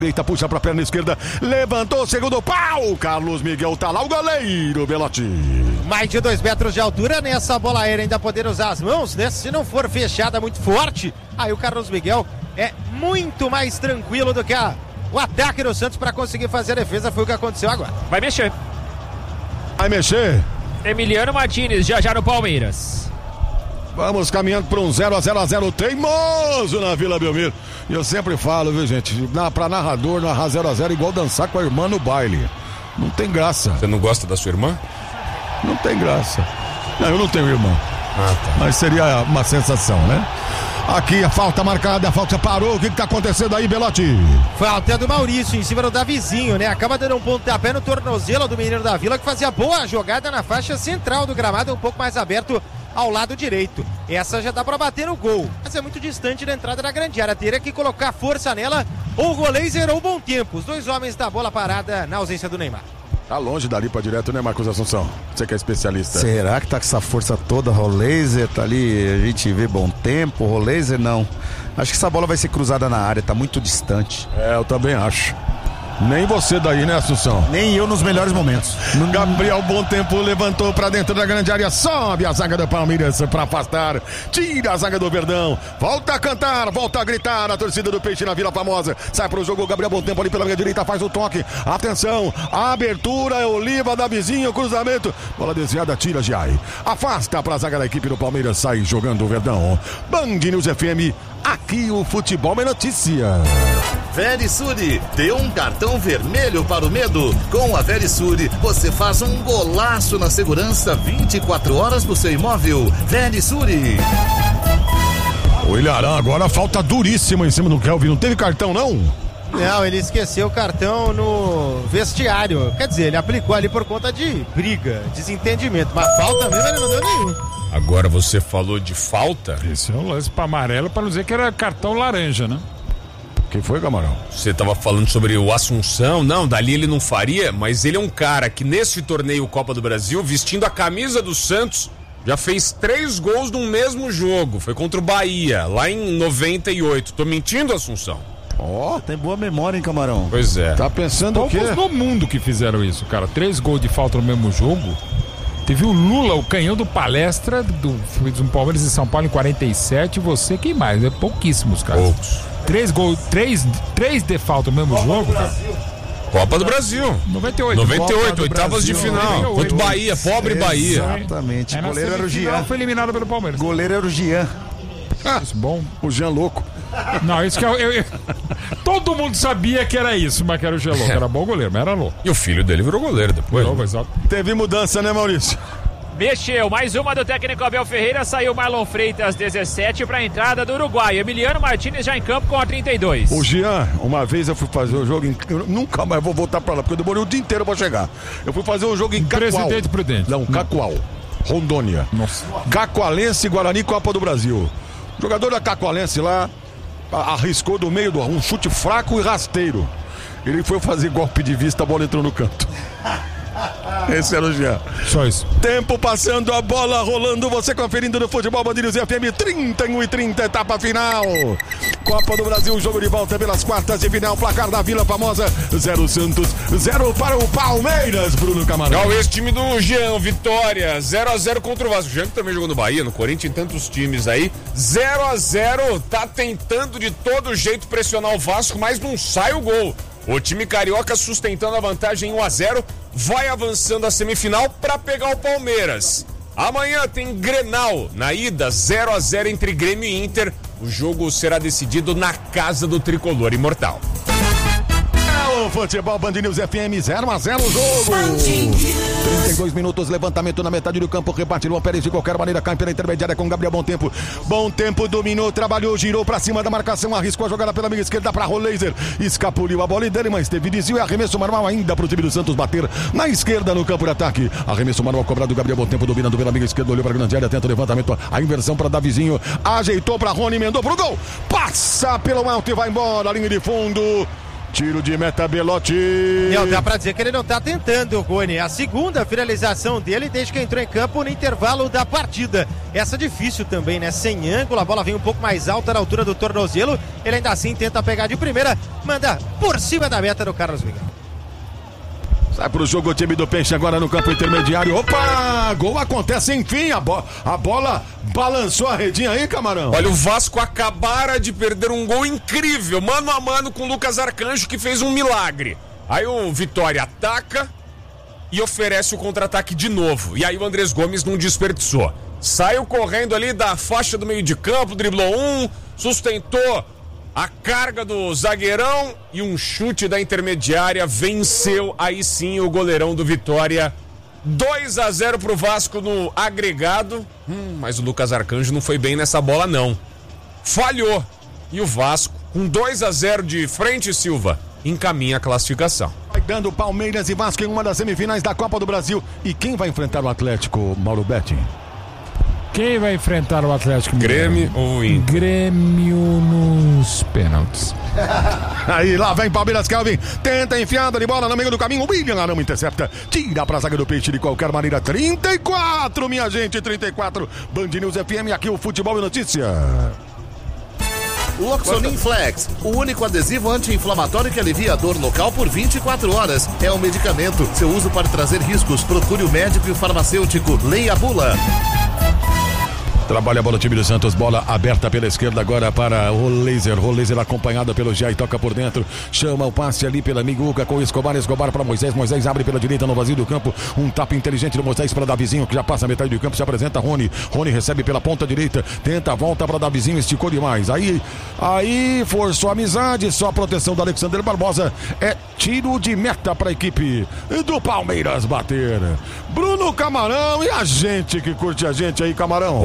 Direita, puxa pra perna esquerda, levantou, segundo pau, Carlos Miguel tá lá, o goleiro Belotti. Mais de 2 metros de altura nessa bola aérea, ainda poder usar as mãos, né? Se não for fechada muito forte, aí o Carlos Miguel é muito mais tranquilo do que o ataque do Santos para conseguir fazer a defesa, foi o que aconteceu agora. Vai mexer. Vai mexer. Emiliano Martínez, já no Palmeiras. Vamos caminhando para um 0-0 teimoso na Vila Belmiro. E eu sempre falo, viu, gente? Pra narrador, narrar 0-0 igual dançar com a irmã no baile. Não tem graça. Você não gosta da sua irmã? Não tem graça. Não, eu não tenho irmã. Ah, tá. Mas seria uma sensação, né? Aqui a falta marcada, a falta parou. O que tá acontecendo aí, Belotti? Falta do Maurício em cima do Davizinho, né? Acaba dando um pontapé no tornozelo do menino da Vila, que fazia boa jogada na faixa central do gramado, um pouco mais aberto ao lado direito. Essa já dá pra bater no gol, mas é muito distante da entrada da grande área. Teria que colocar força nela, ou o goleiro zerou o bom tempo. Os dois homens da bola parada na ausência do Neymar. Tá longe dali pra direto, né, Marcos Assunção? Você que é especialista. Será que tá com essa força toda? Roleiser tá ali, a gente vê bom tempo. Roleiser não. Acho que essa bola vai ser cruzada na área, tá muito distante. É, eu também acho. Nem você daí, né, Assunção? Nem eu nos melhores momentos. Gabriel Bom Tempo levantou pra dentro da grande área, sobe a zaga do Palmeiras pra afastar, tira a zaga do Verdão, volta a cantar, volta a gritar a torcida do Peixe na Vila Famosa, sai pro jogo, Gabriel Bom Tempo ali pela minha direita, faz o toque, atenção, a abertura é Oliva, Davizinho, cruzamento, bola desviada, tira Giai, afasta pra zaga da equipe do Palmeiras, sai jogando o Verdão. Band News FM, aqui o futebol é notícia. Verisure, dê um cartão vermelho para o medo. Com a Verisure, você faz um golaço na segurança 24 horas do seu imóvel. Verisure. O Ilharão agora falta duríssima em cima do Kelvin. Não teve cartão, não? Não, ele esqueceu o cartão no vestiário. Quer dizer, ele aplicou ali por conta de briga, desentendimento. Mas falta mesmo ele não deu nenhum. Agora você falou de falta? Esse é um lance para amarelo para não dizer que era cartão laranja, né? Quem foi, Camarão? Você tava falando sobre o Assunção, não, dali ele não faria, mas ele é um cara que nesse torneio Copa do Brasil, vestindo a camisa do Santos, já fez 3 gols no mesmo jogo, foi contra o Bahia, lá em 98. Tô mentindo, Assunção? Ó, tem boa memória, hein, Camarão? Pois é. Tá pensando o quê? Poucos no mundo que fizeram isso, cara. 3 gols de falta no mesmo jogo. Teve o Lula, o canhão do Palestra, do Palmeiras e São Paulo em 47, você, quem mais? É pouquíssimos, cara. Poucos. 3 gols, 3 de falta no mesmo jogo, cara. Copa do Brasil. 98, oitavas de final. Contra o Bahia, pobre Bahia. Exatamente. O goleiro era o Jean. Foi eliminado pelo Palmeiras. Goleiro era o Jean. Isso, bom. O Jean louco. Não, isso que todo mundo sabia que era isso, mas que era o Jean louco. Era bom goleiro, mas era louco. E o filho dele virou goleiro depois. Exato. Teve mudança, né, Maurício? Mexeu, mais uma do técnico Abel Ferreira, saiu Marlon Freitas 17 para a entrada do Uruguai. Emiliano Martínez já em campo com a 32. O Jean, uma vez eu fui fazer um jogo eu nunca mais vou voltar pra lá, porque eu demorei o dia inteiro pra chegar. Eu fui fazer um jogo em Cacoal. Presidente Prudente. Não, Cacoal, Rondônia. Nossa. Cacoalense, Guarani, Copa do Brasil. O jogador da Cacoalense lá arriscou do meio um chute fraco e rasteiro. Ele foi fazer golpe de vista, a bola entrou no canto. Esse era o Jean. Só isso. Tempo passando, a bola rolando, você conferindo no Futebol Band News FM, 31:30, etapa final. Copa do Brasil, jogo de volta pelas quartas de final, placar da Vila Famosa, 0 Santos, 0 para o Palmeiras, Bruno Camarão. Olha esse time do Jean, vitória, 0-0 contra o Vasco. O Jean que também jogou no Bahia, no Corinthians, em tantos times aí, 0-0, tá tentando de todo jeito pressionar o Vasco, mas não sai o gol. O time carioca sustentando a vantagem 1-0, vai avançando a semifinal para pegar o Palmeiras. Amanhã tem Grenal, na ida 0-0 entre Grêmio e Inter. O jogo será decidido na casa do tricolor imortal. O Futebol Band News FM, 0-0 o jogo. 32 minutos, levantamento na metade do campo, rebate Luan Pérez de qualquer maneira, cai pela intermediária com Gabriel Bom Tempo. Bom Tempo dominou, trabalhou, girou pra cima da marcação, arriscou a jogada pela meia esquerda pra Roleiser. Escapuliu a bola dele, mas teve desvio e arremesso manual ainda pro time do Santos bater na esquerda no campo de ataque. Arremesso manual cobrado, Gabriel Bom Tempo dominando pela meia esquerda, olhou pra grande área, tenta o levantamento, a inversão pra Davizinho, ajeitou pra Rony, emendou pro gol. Passa pelo alto e vai embora, linha de fundo. Tiro de meta, Belotti. Não, dá pra dizer que ele não tá tentando, Rony. A segunda finalização dele desde que entrou em campo no intervalo da partida. Essa difícil também, né? Sem ângulo, a bola vem um pouco mais alta na altura do tornozelo. Ele ainda assim tenta pegar de primeira, manda por cima da meta do Carlos Miguel. Sai pro jogo o time do Peixe agora no campo intermediário. Opa! Gol acontece, enfim. A bola balançou a redinha aí, Camarão. Olha, o Vasco acabara de perder um gol incrível, mano a mano com o Lucas Arcanjo, que fez um milagre. Aí o Vitória ataca e oferece o contra-ataque de novo. E aí o Andrés Gomes não desperdiçou. Saiu correndo ali da faixa do meio de campo, driblou sustentou a carga do zagueirão e um chute da intermediária venceu aí sim o goleirão do Vitória. 2-0 pro Vasco no agregado. Mas o Lucas Arcanjo não foi bem nessa bola não. Falhou. E o Vasco, com 2-0 de frente, Silva, encaminha a classificação. Vai dando Palmeiras e Vasco em uma das semifinais da Copa do Brasil. E quem vai enfrentar o Atlético, Mauro Betti? Quem vai enfrentar o Atlético Mineiro? Grêmio ou Inter? Grêmio nos pênaltis. Aí lá vem Palmeiras, Kelvin. Tenta enfiada de bola no meio do caminho. William Arão intercepta. Tira pra zaga do Peixe de qualquer maneira. 34, minha gente, 34. Band News FM, aqui o Futebol e Notícia. Loxonin Flex, o único adesivo anti-inflamatório que alivia a dor local por 24 horas. É um medicamento. Seu uso pode trazer riscos. Procure o médico e o farmacêutico. Leia a bula. Trabalha a bola o time do Santos, bola aberta pela esquerda agora para o Laser acompanhado pelo Jair, toca por dentro, chama o passe ali pela Miguca com Escobar para Moisés abre pela direita no vazio do campo, um tapa inteligente do Moisés para Davizinho, que já passa a metade do campo, se apresenta Rony recebe pela ponta direita, tenta a volta para Davizinho, esticou demais, aí forçou a amizade, só a proteção do Alexander Barbosa, é tiro de meta para a equipe do Palmeiras bater. Bruno Camarão, e a gente que curte a gente aí, Camarão?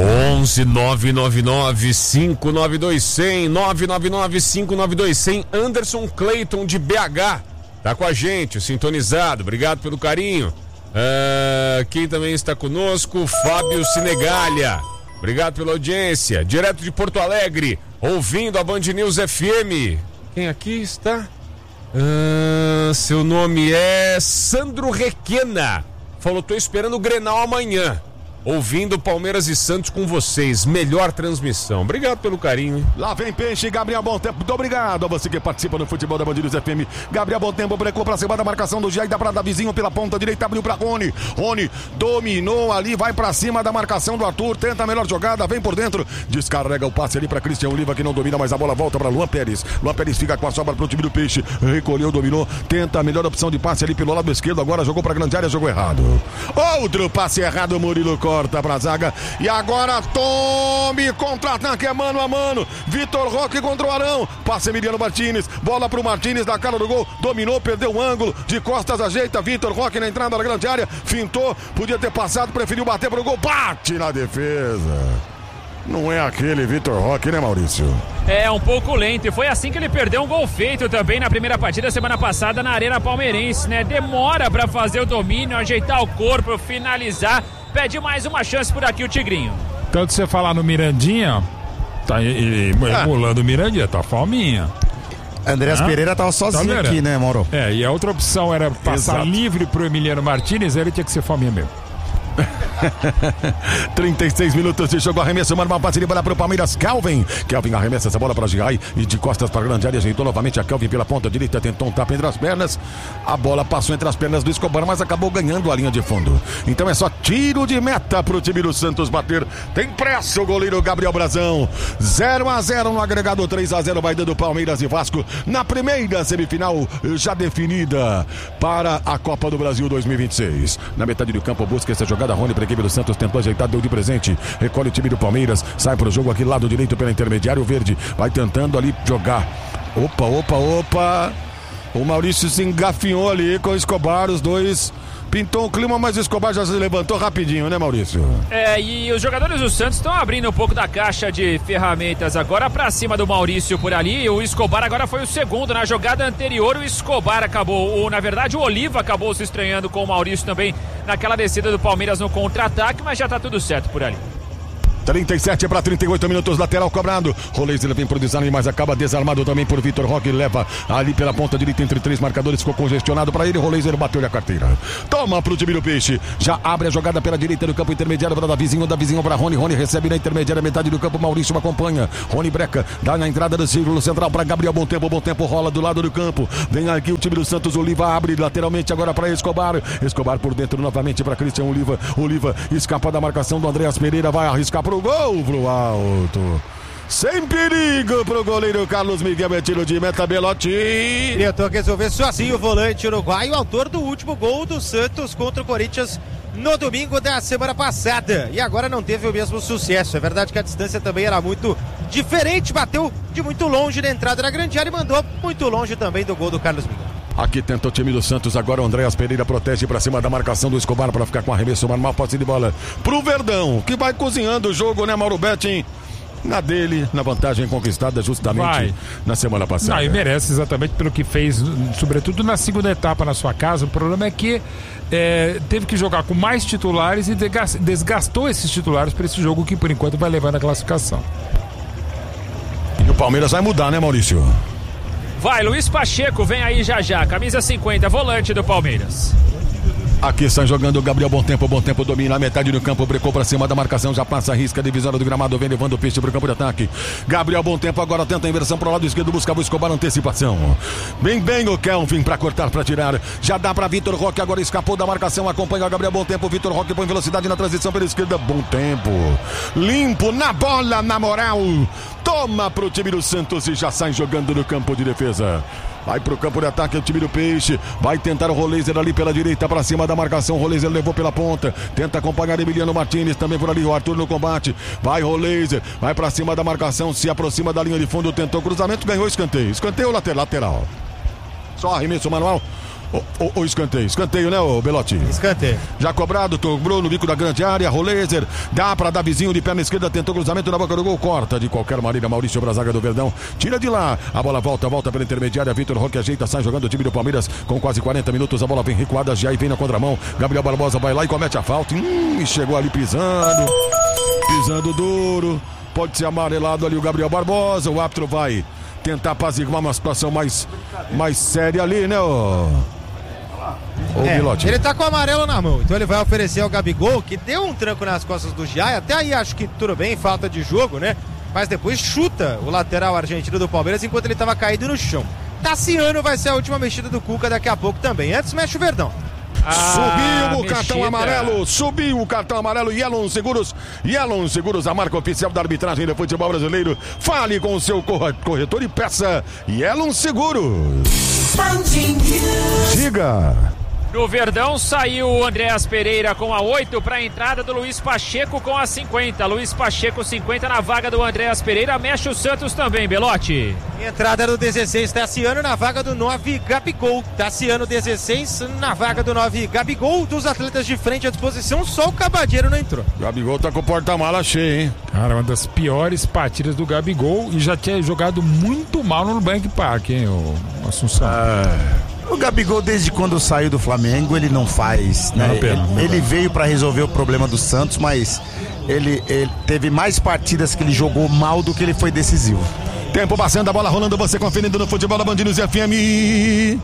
11-999-592-100 999-592-100. Anderson Clayton de BH tá com a gente, sintonizado, obrigado pelo carinho. Quem também está conosco? Fábio Sinegalha, obrigado pela audiência, direto de Porto Alegre, ouvindo a Band News FM. Quem aqui está? Seu nome é Sandro Requena, falou, tô esperando o Grenal amanhã, ouvindo Palmeiras e Santos com vocês. Melhor transmissão. Obrigado pelo carinho, hein? Lá vem Peixe, Gabriel Bontempo. Muito obrigado a você que participa no futebol da Band News FM. Gabriel Bontempo brecou pra cima da marcação do Jair, dá pra Davizinho pela ponta direita, abriu pra Rony. Rony dominou ali, vai pra cima da marcação do Arthur, tenta a melhor jogada, vem por dentro, descarrega o passe ali pra Cristian Oliva, que não domina, mas a bola volta pra Luan Pérez. Luan Pérez fica com a sobra pro time do Peixe, recolheu, dominou, tenta a melhor opção de passe ali pelo lado esquerdo, agora jogou pra grande área, jogou errado. Outro passe errado, Murilo corta pra zaga, e agora tome contra-ataque, é mano a mano, Vitor Roque contra o Arão, passe Emiliano Martínez, bola pro Martínez na cara do gol, dominou, perdeu o ângulo, de costas ajeita, Vitor Roque na entrada da grande área, fintou, podia ter passado, preferiu bater pro gol, bate na defesa. Não é aquele Vitor Roque, né, Maurício? É um pouco lento, e foi assim que ele perdeu um gol feito também na primeira partida semana passada na Arena Palmeirense, né? Demora pra fazer o domínio, ajeitar o corpo, finalizar, pede mais uma chance por aqui o Tigrinho. Tanto você falar no Mirandinha, tá emulando o Mirandinha, tá fominha. Andreas Pereira tava sozinho aqui, né, Mauro? E a outra opção era passar livre pro Emiliano Martínez, ele tinha que ser fominha mesmo. 36 minutos de jogo, arremesso, manda uma passe de bola para o Palmeiras, Kelvin arremessa essa bola para Girai e de costas para a grande área, ajeitou novamente a Kelvin pela ponta direita, tentou um tapa entre as pernas, a bola passou entre as pernas do Escobar, mas acabou ganhando a linha de fundo, então é só tiro de meta para o time do Santos bater, tem pressa o goleiro Gabriel Brazão. 0-0 no agregado, 3-0 vai dando Palmeiras e Vasco na primeira semifinal já definida para a Copa do Brasil 2026. Na metade do campo busca essa jogada, Rony para a equipe do Santos, tentou ajeitar, deu de presente, recolhe o time do Palmeiras, sai pro jogo aqui lado direito pela intermediária, o Verde vai tentando ali jogar, opa, o Maurício se engafinhou ali com o Escobar, os dois pintou o clima, mas o Escobar já se levantou rapidinho, né, Maurício? E os jogadores do Santos estão abrindo um pouco da caixa de ferramentas agora pra cima do Maurício por ali. O Escobar agora foi o segundo. Na jogada anterior, o Escobar acabou, ou na verdade o Oliva acabou se estranhando com o Maurício também naquela descida do Palmeiras no contra-ataque, mas já tá tudo certo por ali. 37 para 38 minutos, lateral cobrado. Rolês ele vem pro desarme, mas acaba desarmado também por Vitor Roque. Leva ali pela ponta direita entre 3 marcadores, ficou congestionado para ele. Rolês ele bateu-lhe a carteira. Toma pro time do Peixe. Já abre a jogada pela direita do campo intermediário para Davizinho para Rony. Rony recebe na intermediária, metade do campo. Maurício acompanha. Rony breca, dá na entrada do círculo central para Gabriel. Bom tempo, rola do lado do campo. Vem aqui o time do Santos. Oliva abre lateralmente agora para Escobar. Escobar por dentro novamente para Christian Oliva. Oliva escapa da marcação do Andreas Pereira. Vai arriscar pro gol, pro alto. Sem perigo pro goleiro Carlos Miguel, é tiro de meta. Belotti tentou resolver sozinho o volante uruguaio, autor do último gol do Santos contra o Corinthians no domingo da semana passada, e agora não teve o mesmo sucesso. É verdade que a distância também era muito diferente, bateu de muito longe na entrada da grande área e mandou muito longe também do gol do Carlos Miguel. Aqui tenta o time do Santos, agora o Andreas Pereira protege pra cima da marcação do Escobar para ficar com arremesso normal, posse de bola pro Verdão, que vai cozinhando o jogo, né, Mauro Betting? Na dele, na vantagem conquistada justamente na semana passada. Não, e merece exatamente pelo que fez, sobretudo na segunda etapa na sua casa. O problema é que teve que jogar com mais titulares e desgastou esses titulares para esse jogo que por enquanto vai levar na classificação. E o Palmeiras vai mudar, né, Maurício? Vai, Luiz Pacheco vem aí já, camisa 50, volante do Palmeiras. Aqui está jogando o Gabriel, bom tempo, domina a metade do campo, brecou pra cima da marcação, já passa a risca, divisória do gramado, vem levando o Peixe pro campo de ataque. Gabriel, bom tempo, agora tenta a inversão pro lado esquerdo, buscava o Escobar, antecipação. Bem o Kelvin pra cortar, pra tirar, já dá pra Vitor Roque, agora escapou da marcação, acompanha o Gabriel, bom tempo, Vitor Roque põe velocidade na transição pela esquerda, bom tempo, limpo na bola, na moral, toma pro time do Santos e já sai jogando no campo de defesa. Vai pro campo de ataque o time do Peixe. Vai tentar o Roleiser ali pela direita pra cima da marcação. O Roleiser levou pela ponta. Tenta acompanhar Emiliano Martins também por ali. O Arthur no combate. Vai Roleiser. Vai pra cima da marcação. Se aproxima da linha de fundo. Tentou cruzamento. Ganhou escanteio. Escanteio lateral. Só arremesso manual. O escanteio, né, o Belotti? Escanteio. Já cobrado, cobrou no bico da grande área, Roleiser, dá pra Davizinho de perna esquerda, tentou cruzamento na boca do gol, corta de qualquer maneira, Maurício pra zaga do Verdão, tira de lá, a bola volta pela intermediária, Vitor Roque ajeita, sai jogando o time do Palmeiras, com quase 40 minutos, a bola vem recuada, já e vem na contramão, Gabriel Barbosa vai lá e comete a falta, e chegou ali pisando duro, pode ser amarelado ali o Gabriel Barbosa, o árbitro vai tentar apaziguar uma situação mais séria ali, né, ele tá com o amarelo na mão, então ele vai oferecer ao Gabigol, que deu um tranco nas costas do Giai, até aí acho que tudo bem, falta de jogo, né? Mas depois chuta o lateral argentino do Palmeiras enquanto ele tava caído no chão. Tassiano vai ser a última mexida do Cuca daqui a pouco também, antes mexe o Verdão. Subiu o cartão amarelo, Yellow Seguros, a marca oficial da arbitragem do futebol brasileiro. Fale com o seu corretor e peça Yellow Seguros. Diga. No Verdão saiu o Andreas Pereira com a 8 para a entrada do Luiz Pacheco com a 50. Luiz Pacheco 50 na vaga do Andreas Pereira, mexe o Santos também, Belotti. Entrada do 16, Tassiano na vaga do 9, Gabigol. Tassiano 16 na vaga do 9, Gabigol. Dos atletas de frente à disposição, só o Cabadeiro não entrou. Gabigol tá com o porta-mala cheio, hein? Cara, uma das piores partidas do Gabigol e já tinha jogado muito mal no Nubank Park, hein, o Assunção. O Gabigol, desde quando saiu do Flamengo, ele não faz, né? Ele veio para resolver o problema do Santos, mas ele teve mais partidas que ele jogou mal do que ele foi decisivo. Tempo passando, a bola rolando, você conferindo no futebol da Band News FM.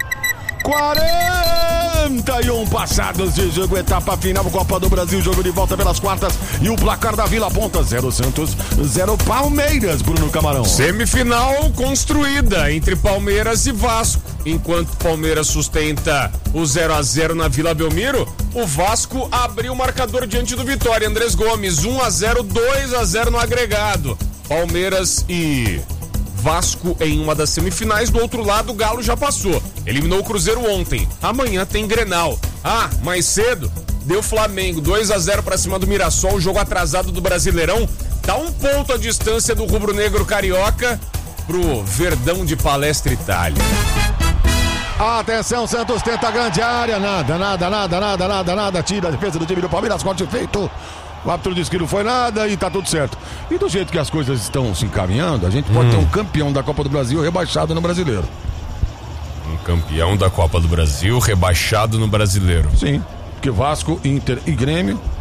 41 passados de jogo, etapa final, Copa do Brasil, jogo de volta pelas quartas e o placar da Vila aponta 0 Santos, 0 Palmeiras, Bruno Camarão. Semifinal construída entre Palmeiras e Vasco. Enquanto Palmeiras sustenta o 0-0 na Vila Belmiro, o Vasco abriu o marcador diante do Vitória. Andrés Gomes, 1-0, 2-0 no agregado. Palmeiras e Vasco em uma das semifinais. Do outro lado, o Galo já passou. Eliminou o Cruzeiro ontem. Amanhã tem Grenal. Mais cedo, deu Flamengo 2-0 pra cima do Mirassol. Jogo atrasado do Brasileirão. Tá um ponto a distância do rubro-negro carioca pro Verdão de Palestra Itália. Atenção, Santos tenta a grande área. Nada. Tira a defesa do time do Palmeiras. Corte feito. O árbitro disse que não foi nada e tá tudo certo. E do jeito que as coisas estão se encaminhando, a gente pode ter um campeão da Copa do Brasil rebaixado no Brasileiro. Um campeão da Copa do Brasil rebaixado no Brasileiro. Sim, porque Vasco, Inter e Grêmio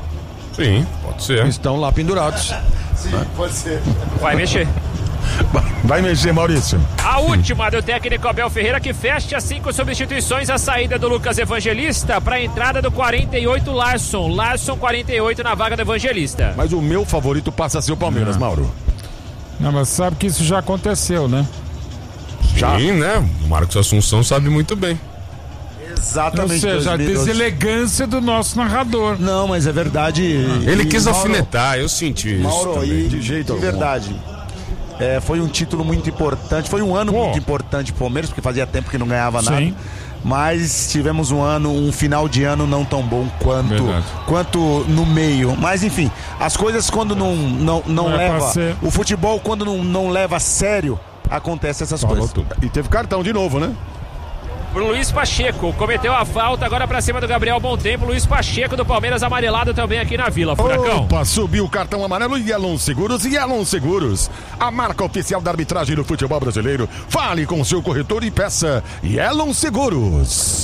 Sim, pode ser. Estão lá pendurados. Sim, pode ser. Vai mexer. Vai mexer, Maurício. A última do técnico Abel Ferreira, que fecha 5 substituições, a saída do Lucas Evangelista para a entrada do 48 Larson 48 na vaga do Evangelista. Mas o meu favorito passa a ser o Palmeiras, Mauro. Não, mas sabe que isso já aconteceu, né? Já. Sim, né? O Marcos Assunção sabe muito bem. Exatamente. Ou seja, a 2012. deselegância do nosso narrador. Não, mas é verdade. Ele quis Mauro, alfinetar, eu senti isso Mauro, também. de jeito algum. verdade. Foi um título muito importante, foi um ano muito importante pro Palmeiras, porque fazia tempo que não ganhava nada. Sim. Mas tivemos um final de ano não tão bom quanto no meio. Mas enfim, as coisas quando não leva. O futebol, quando não leva a sério, acontece essas coisas. Tudo. E teve cartão de novo, né? Pro Luiz Pacheco, cometeu a falta agora pra cima do Gabriel Montempo. Luiz Pacheco do Palmeiras, amarelado também aqui na Vila, Furacão. Opa, subiu o cartão amarelo. Yellow Seguros, a marca oficial da arbitragem do futebol brasileiro. Fale com seu corretor e peça Yellow Seguros.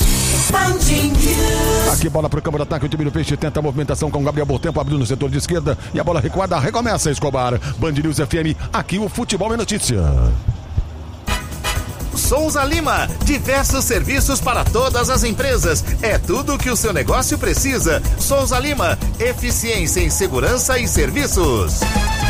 Aqui bola pro campo de ataque, o time do Peixe tenta a movimentação com o Gabriel Montempo, abriu no setor de esquerda e a bola recuada, recomeça Escobar. Band News FM, aqui o futebol é notícia. Souza Lima, diversos serviços para todas as empresas. É tudo o que o seu negócio precisa. Souza Lima, eficiência em segurança e serviços.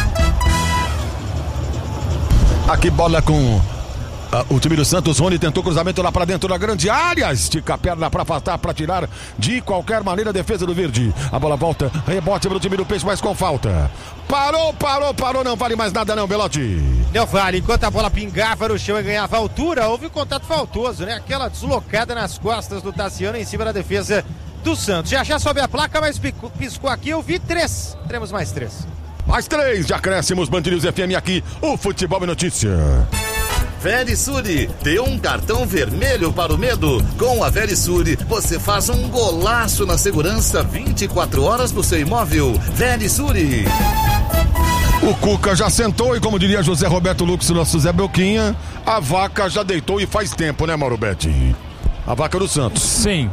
Aqui bola com o time do Santos. Rony tentou cruzamento lá pra dentro da grande área, estica a perna pra afastar, pra tirar de qualquer maneira a defesa do Verde. A bola volta, rebote pro time do Peixe, mas com falta. Parou, não vale mais nada não, Belotti. Não vale, enquanto a bola pingava no chão e ganhava altura, houve um contato faltoso, né? Aquela deslocada nas costas do Tassiano em cima da defesa do Santos. Já sobe a placa, mas piscou aqui, eu vi 3. Teremos mais 3. Mais 3 de acréscimos, Band News FM aqui, o futebol é notícia. Verisure, dê um cartão vermelho para o medo. Com a Verisure, você faz um golaço na segurança 24 horas do seu imóvel. Verisure. O Cuca já sentou e, como diria José Roberto Lux, nosso Zé Belquinha, a vaca já deitou e faz tempo, né, Mauro Betti? A vaca do Santos. Sim.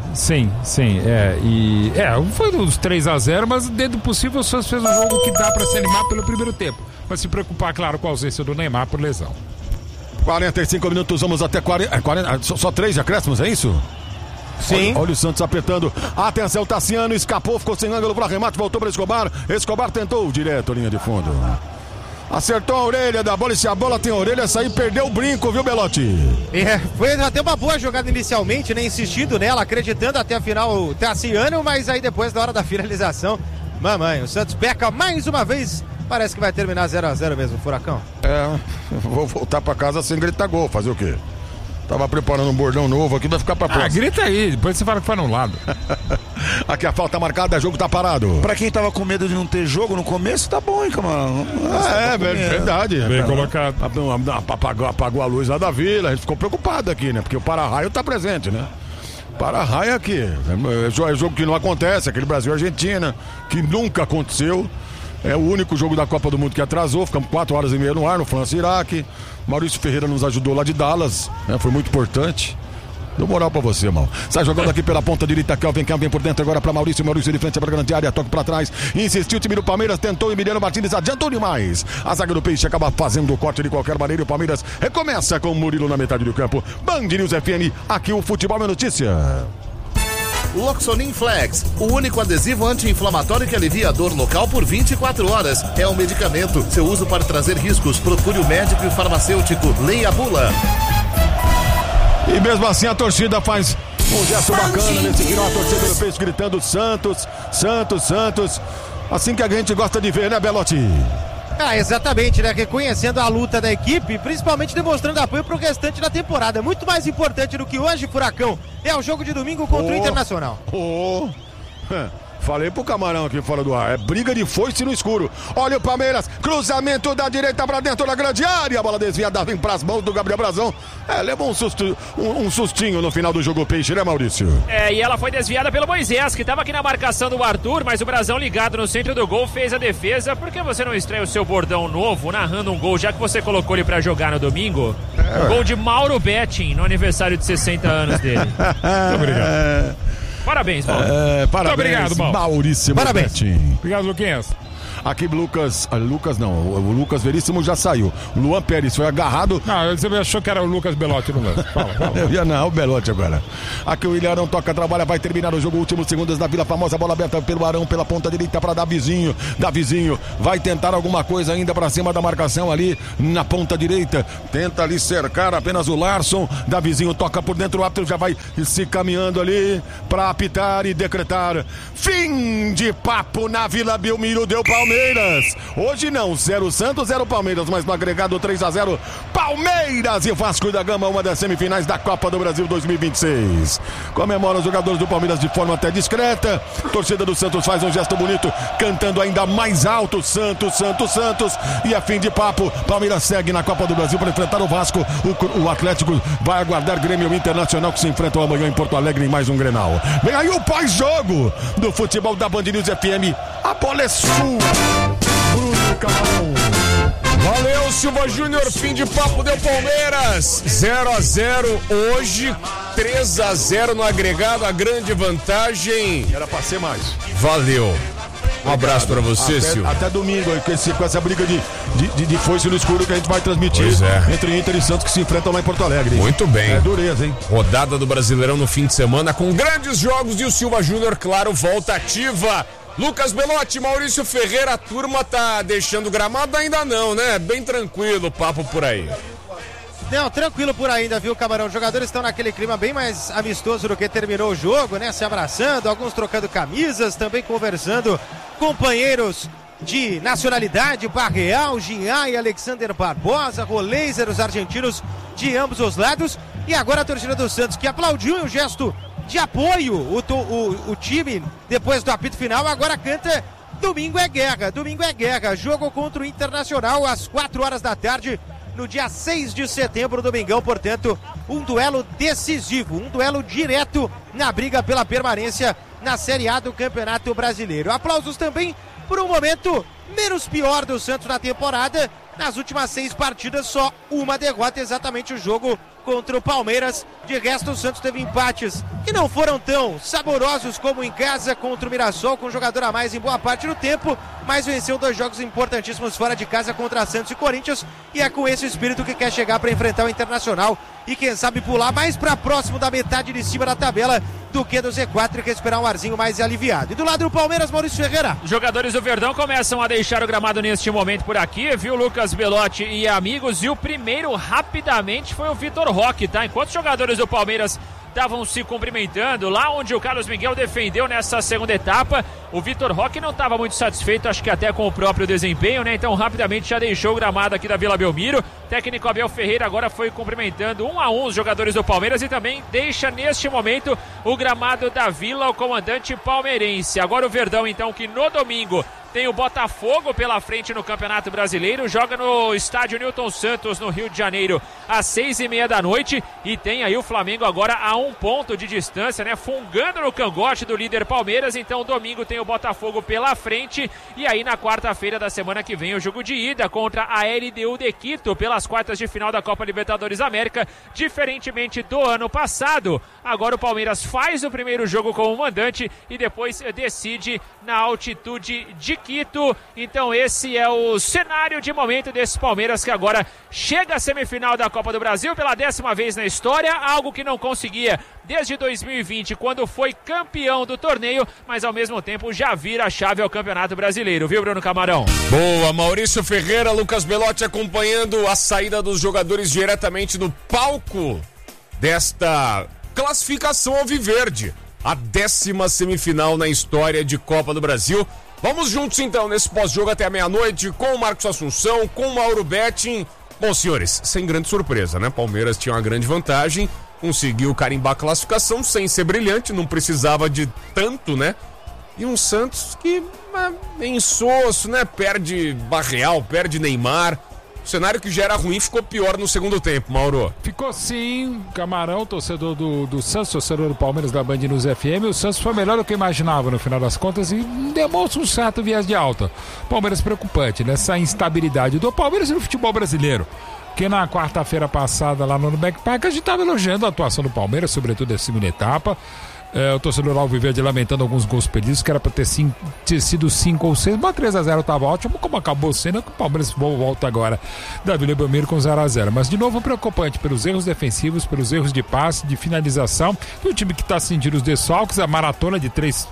Foi uns 3-0, mas dentro do possível o Santos fez um jogo que dá pra se animar pelo primeiro tempo. Mas se preocupar, claro, com a ausência do Neymar por lesão. 45 minutos, vamos até 40. Só 3 de acréscimos, é isso? Sim. Olha o Santos apertando. Atenção, Tassiano escapou, ficou sem ângulo para remate, voltou para Escobar. Escobar tentou direto, linha de fundo. Acertou a orelha da bola, e se a bola tem a orelha, essa aí perdeu o brinco, viu, Belotti? Foi até uma boa jogada inicialmente, né? Insistindo nela, acreditando até a final o Tassiano, mas aí depois da hora da finalização, mamãe, o Santos peca mais uma vez. Parece que vai terminar 0-0 mesmo, Furacão. Vou voltar pra casa sem gritar gol, fazer o quê? Tava preparando um bordão novo aqui, vai ficar pra próxima. Grita aí, depois você fala que foi anulado. Aqui a falta marcada, o jogo tá parado. Pra quem tava com medo de não ter jogo no começo, tá bom, hein, mano? Verdade. Bem colocado. Apagou a luz lá da Vila, a gente ficou preocupado aqui, né? Porque o para-raio tá presente, né? Para-raio aqui. É jogo que não acontece, aquele Brasil-Argentina, que nunca aconteceu. É o único jogo da Copa do Mundo que atrasou. Ficamos 4 horas e meia no ar, no França e Iraque. Maurício Ferreira nos ajudou lá de Dallas, né? Foi muito importante. Deu moral pra você, mal. Sai jogando aqui pela ponta direita, Kelvin por dentro agora pra Maurício de frente pra grande área, toque pra trás. Insistiu o time do Palmeiras, tentou Emiliano Martins, adiantou demais. A zaga do Peixe acaba fazendo o corte de qualquer maneira e o Palmeiras recomeça com o Murilo na metade do campo. Band News FM, aqui o futebol é notícia. Loxonin Flex, o único adesivo anti-inflamatório que alivia a dor local por 24 horas. É um medicamento. Seu uso pode trazer riscos. Procure o médico e o farmacêutico. Leia a bula. E mesmo assim a torcida faz um gesto bacana nesse final. A torcida do Peixe gritando Santos, Santos, Santos. Assim que a gente gosta de ver, né, Belotti? Exatamente, né? Reconhecendo a luta da equipe, principalmente demonstrando apoio pro restante da temporada. Muito mais importante do que hoje, Furacão, é o jogo de domingo contra o Internacional. Falei pro Camarão aqui fora do ar, é briga de foice no escuro. Olha o Palmeiras, cruzamento da direita pra dentro da grande área, a bola desviada vem pras mãos do Gabriel Brazão. Levou um sustinho no final do jogo Peixe, né, Maurício? E ela foi desviada pelo Moisés, que tava aqui na marcação do Arthur, mas o Brazão ligado no centro do gol fez a defesa. Por que você não estreia o seu bordão novo, narrando um gol, já que você colocou ele pra jogar no domingo? O gol de Mauro Betting, no aniversário de 60 anos dele. Muito obrigado. Parabéns, Mauro. Parabéns, obrigado, Maurício. Parabéns. Obrigado, Luquinhas. Aqui o Lucas Veríssimo já saiu. Luan Pérez foi agarrado. Não, você achou que era o Lucas Belotti no lance. Fala. Eu ia não, o Belotti agora. Aqui o Ilharão toca, trabalha, vai terminar o jogo. Últimos segundos da Vila Famosa, bola aberta pelo Arão, pela ponta direita para Davizinho. Davizinho vai tentar alguma coisa ainda para cima da marcação ali na ponta direita. Tenta ali cercar apenas o Larson. Davizinho toca por dentro, o árbitro já vai se caminhando ali para apitar e decretar fim de papo na Vila Belmiro. Deu Palmeiras. Hoje não, 0 Santos, 0 Palmeiras, mas no agregado 3-0 Palmeiras e Vasco da Gama, uma das semifinais da Copa do Brasil 2026. Comemora os jogadores do Palmeiras de forma até discreta. Torcida do Santos faz um gesto bonito, cantando ainda mais alto: Santos, Santos, Santos. E a fim de papo, Palmeiras segue na Copa do Brasil para enfrentar o Vasco. O Atlético vai aguardar Grêmio Internacional, que se enfrentam amanhã em Porto Alegre em mais um Grenal. Vem aí o pós-jogo do futebol da Band News FM. A bola é sua, Bruno Camarão. Valeu, Silva Júnior, fim de papo, deu Palmeiras, 0-0 hoje, 3-0 no agregado, a grande vantagem. Era pra ser mais. Valeu. Um abraço pra você, Silva. Até domingo, com essa briga de foice no escuro que a gente vai transmitir entre Inter e Santos, que se enfrentam lá em Porto Alegre. Muito bem. É dureza, hein? Rodada do Brasileirão no fim de semana com grandes jogos e o Silva Júnior, claro, volta ativa. Lucas Belotti, Maurício Ferreira, a turma tá deixando o gramado? Ainda não, né? Bem tranquilo o papo por aí. Não, tranquilo por ainda, viu, Camarão? Os jogadores estão naquele clima bem mais amistoso do que terminou o jogo, né? Se abraçando, alguns trocando camisas, também conversando, companheiros de nacionalidade, Barreal, Jean e Alexander Barbosa, Roleiser, os argentinos de ambos os lados. E agora a torcida do Santos, que aplaudiu em um gesto de apoio o time depois do apito final, agora canta Domingo é Guerra. Domingo é Guerra, jogo contra o Internacional às 4 horas da tarde no dia 6 de setembro, domingão, portanto um duelo decisivo, um duelo direto na briga pela permanência na Série A do Campeonato Brasileiro. Aplausos também por um momento menos pior do Santos na temporada. Nas últimas 6 partidas, só uma derrota, exatamente o jogo contra o Palmeiras. De resto, o Santos teve empates que não foram tão saborosos como em casa contra o Mirassol, com um jogador a mais em boa parte do tempo, mas venceu 2 jogos importantíssimos fora de casa contra Santos e Corinthians, e é com esse espírito que quer chegar para enfrentar o Internacional e quem sabe pular mais para próximo da metade de cima da tabela do que do Z4 e quer esperar um arzinho mais aliviado. E do lado do Palmeiras, Maurício Ferreira. Jogadores do Verdão começam a deixar o gramado neste momento por aqui, viu, Lucas Belotti e amigos, e o primeiro rapidamente foi o Vitor Roque, tá? Enquanto os jogadores do Palmeiras estavam se cumprimentando lá onde o Carlos Miguel defendeu nessa segunda etapa, o Vitor Roque não estava muito satisfeito, acho que até com o próprio desempenho, né? Então rapidamente já deixou o gramado aqui da Vila Belmiro. Técnico Abel Ferreira agora foi cumprimentando 1 a 1 os jogadores do Palmeiras e também deixa neste momento o gramado da Vila, o comandante palmeirense. Agora o Verdão, então, que no domingo tem o Botafogo pela frente no Campeonato Brasileiro, joga no estádio Newton Santos, no Rio de Janeiro, às 6h30 da noite, e tem aí o Flamengo agora a 1 ponto de distância, né, fungando no cangote do líder Palmeiras. Então domingo tem o Botafogo pela frente, e aí na quarta-feira da semana que vem o jogo de ida contra a LDU de Quito, pelas quartas de final da Copa Libertadores América. Diferentemente do ano passado, agora o Palmeiras faz o primeiro jogo como mandante e depois decide na altitude de Quito. Então esse é o cenário de momento desse Palmeiras, que agora chega à semifinal da Copa do Brasil pela 10ª vez na história, algo que não conseguia desde 2020, quando foi campeão do torneio, mas ao mesmo tempo já vira a chave ao Campeonato Brasileiro, viu, Bruno Camarão? Boa, Maurício Ferreira, Lucas Belotti acompanhando a saída dos jogadores diretamente do palco desta classificação alviverde, a 10ª semifinal na história de Copa do Brasil. Vamos juntos então nesse pós-jogo até a meia-noite com o Marcos Assunção, com o Mauro Betting. Bom, senhores, sem grande surpresa, né? Palmeiras tinha uma grande vantagem, conseguiu carimbar a classificação sem ser brilhante, não precisava de tanto, né? E um Santos que é insosso, né? Perde Barreal, perde Neymar. O cenário que já era ruim ficou pior no segundo tempo, Mauro. Ficou sim, Camarão, torcedor do Santos, torcedor do Palmeiras da Band News FM. O Santos foi melhor do que imaginava no final das contas e demonstra um certo viés de alta. Palmeiras preocupante, nessa instabilidade do Palmeiras e no futebol brasileiro. Que na quarta-feira passada lá no Nubank Park a gente estava elogiando a atuação do Palmeiras, sobretudo essa segunda etapa. O torcedor Alviverde lamentando alguns gols perdidos, que era para ter sido 5 ou 6, mas 3-0 estava ótimo, como acabou sendo, que o Palmeiras volta agora da Vila Belmiro com 0-0. Mas de novo preocupante pelos erros defensivos, pelos erros de passe, de finalização, do time que está sentindo os desfalques, a maratona de 3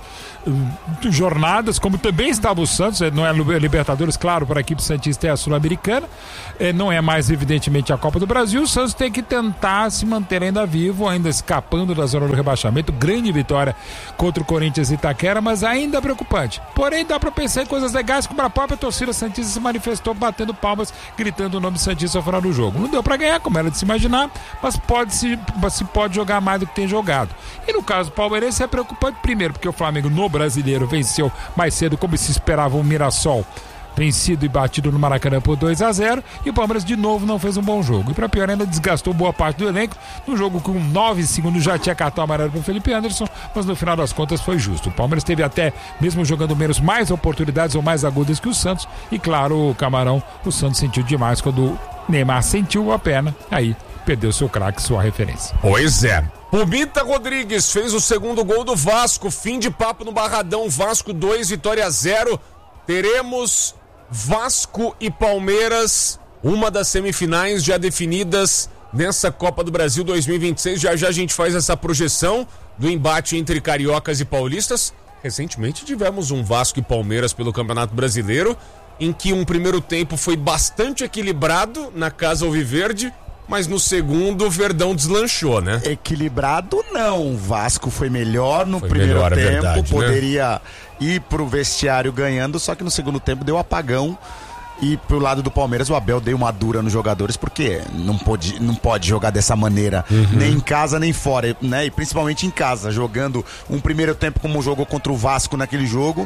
jornadas, como também estava o Santos, não é Libertadores, claro, para a equipe santista é a Sul-Americana, não é mais evidentemente a Copa do Brasil. O Santos tem que tentar se manter ainda vivo, ainda escapando da zona do rebaixamento. Grande vitória contra o Corinthians e Itaquera, mas ainda preocupante. Porém, dá para pensar em coisas legais, como a própria torcida santista se manifestou batendo palmas, gritando o nome santista ao final do jogo. Não deu para ganhar, como era de se imaginar, mas se pode jogar mais do que tem jogado. E no caso do palmeirense é preocupante, primeiro porque o Flamengo no Brasileiro venceu mais cedo, como se esperava, o Mirassol, vencido e batido no Maracanã por 2-0, e o Palmeiras de novo não fez um bom jogo. E para pior ainda, desgastou boa parte do elenco. No jogo com 9 segundos já tinha cartão amarelo para o Felipe Anderson, mas no final das contas foi justo. O Palmeiras teve até, mesmo jogando menos, mais oportunidades ou mais agudas que o Santos. E claro, o Camarão, o Santos sentiu demais quando o Neymar sentiu a perna, aí perdeu seu craque, sua referência. Pois é. Pumita Rodrigues fez o segundo gol do Vasco. Fim de papo no Barradão. Vasco 2, Vitória 0. Teremos Vasco e Palmeiras, uma das semifinais já definidas nessa Copa do Brasil 2026. Já a gente faz essa projeção do embate entre cariocas e paulistas. Recentemente tivemos um Vasco e Palmeiras pelo Campeonato Brasileiro, em que um primeiro tempo foi bastante equilibrado na Casa Alviverde, mas no segundo o Verdão deslanchou, né? Equilibrado não, o Vasco foi melhor no primeiro tempo, verdade, poderia ir pro vestiário ganhando, só que no segundo tempo deu apagão. E pro lado do Palmeiras, o Abel deu uma dura nos jogadores, porque não pode jogar dessa maneira, nem em casa nem fora, né? E principalmente em casa, jogando um primeiro tempo como jogou contra o Vasco naquele jogo.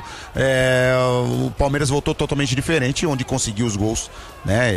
O Palmeiras voltou totalmente diferente, onde conseguiu os gols, né?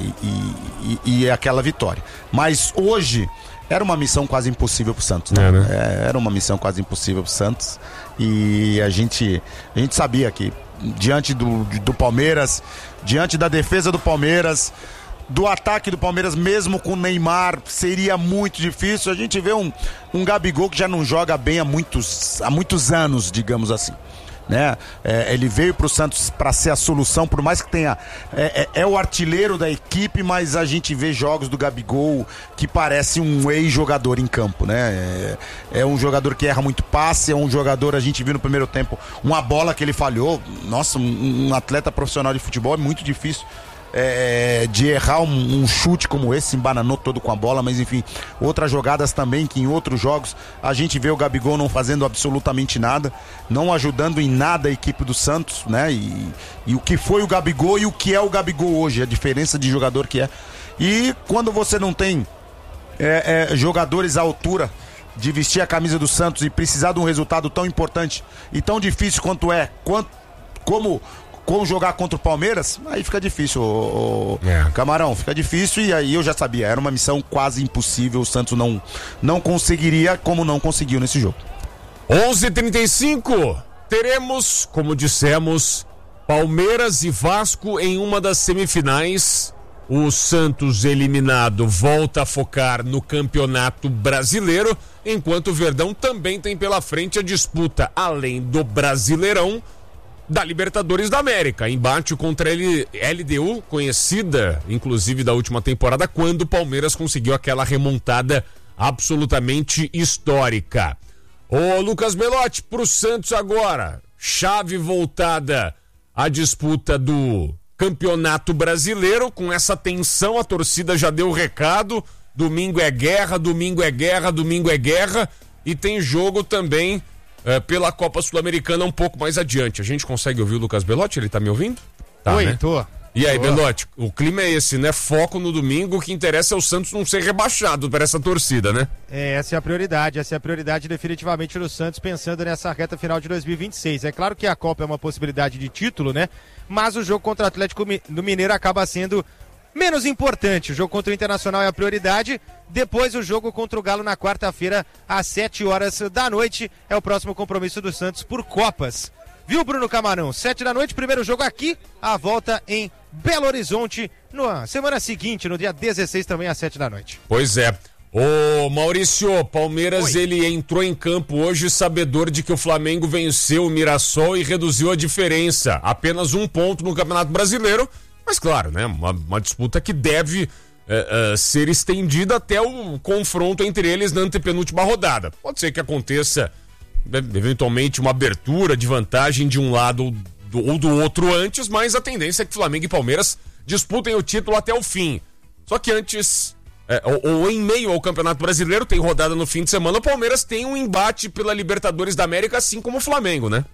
E aquela vitória. Mas hoje era uma missão quase impossível pro Santos, né? Era uma missão quase impossível pro Santos. E a gente sabia que diante do Palmeiras, diante da defesa do Palmeiras, do ataque do Palmeiras, mesmo com o Neymar, seria muito difícil. A gente vê um Gabigol que já não joga bem há muitos anos, digamos assim, né? Ele veio pro Santos para ser a solução, por mais que tenha é o artilheiro da equipe, mas a gente vê jogos do Gabigol que parece um ex-jogador em campo, né? É um jogador que erra muito passe, é um jogador, a gente viu no primeiro tempo uma bola que ele falhou. Nossa, um atleta profissional de futebol é muito difícil de errar um chute como esse, se embananou todo com a bola, mas enfim, outras jogadas também que em outros jogos a gente vê o Gabigol não fazendo absolutamente nada, não ajudando em nada a equipe do Santos, né? E o que foi o Gabigol e o que é o Gabigol hoje, a diferença de jogador que é. E quando você não tem jogadores à altura de vestir a camisa do Santos e precisar de um resultado tão importante e tão difícil como jogar contra o Palmeiras, aí fica difícil, Camarão, fica difícil. E aí eu já sabia, era uma missão quase impossível, o Santos não conseguiria, como não conseguiu nesse jogo. 11h35, teremos, como dissemos, Palmeiras e Vasco em uma das semifinais. O Santos, eliminado, volta a focar no Campeonato Brasileiro, enquanto o Verdão também tem pela frente a disputa, além do Brasileirão, da Libertadores da América, embate contra a LDU, conhecida inclusive da última temporada, quando o Palmeiras conseguiu aquela remontada absolutamente histórica. Ô Lucas Belotti, pro Santos agora, chave voltada à disputa do Campeonato Brasileiro, com essa tensão, a torcida já deu o recado, domingo é guerra, domingo é guerra, domingo é guerra, e tem jogo também pela Copa Sul-Americana um pouco mais adiante. A gente consegue ouvir o Lucas Belotti? Ele tá me ouvindo? Tá, oi, né? tô. E aí, Belotti, o clima é esse, né? Foco no domingo, o que interessa é o Santos não ser rebaixado para essa torcida, né? Essa é a prioridade definitivamente do Santos, pensando nessa reta final de 2026. É claro que a Copa é uma possibilidade de título, né? Mas o jogo contra o Atlético do Mineiro acaba sendo menos importante. O jogo contra o Internacional é a prioridade. Depois o jogo contra o Galo na quarta-feira, às 7h da noite. É o próximo compromisso do Santos por Copas. Viu, Bruno Camarão? 7 da noite, primeiro jogo aqui, a volta em Belo Horizonte, na semana seguinte, no dia 16, também às 7 da noite. Pois é. Ô Maurício, Palmeiras ele entrou em campo hoje sabedor de que o Flamengo venceu o Mirassol e reduziu a diferença. Apenas 1 ponto no Campeonato Brasileiro, mas claro, né? Uma disputa que deve ser estendida até o confronto entre eles na antepenúltima rodada. Pode ser que aconteça eventualmente uma abertura de vantagem de um lado ou do outro antes, mas a tendência é que Flamengo e Palmeiras disputem o título até o fim. Só que antes... ou em meio ao Campeonato Brasileiro, tem rodada no fim de semana, o Palmeiras tem um embate pela Libertadores da América, assim como o Flamengo, né?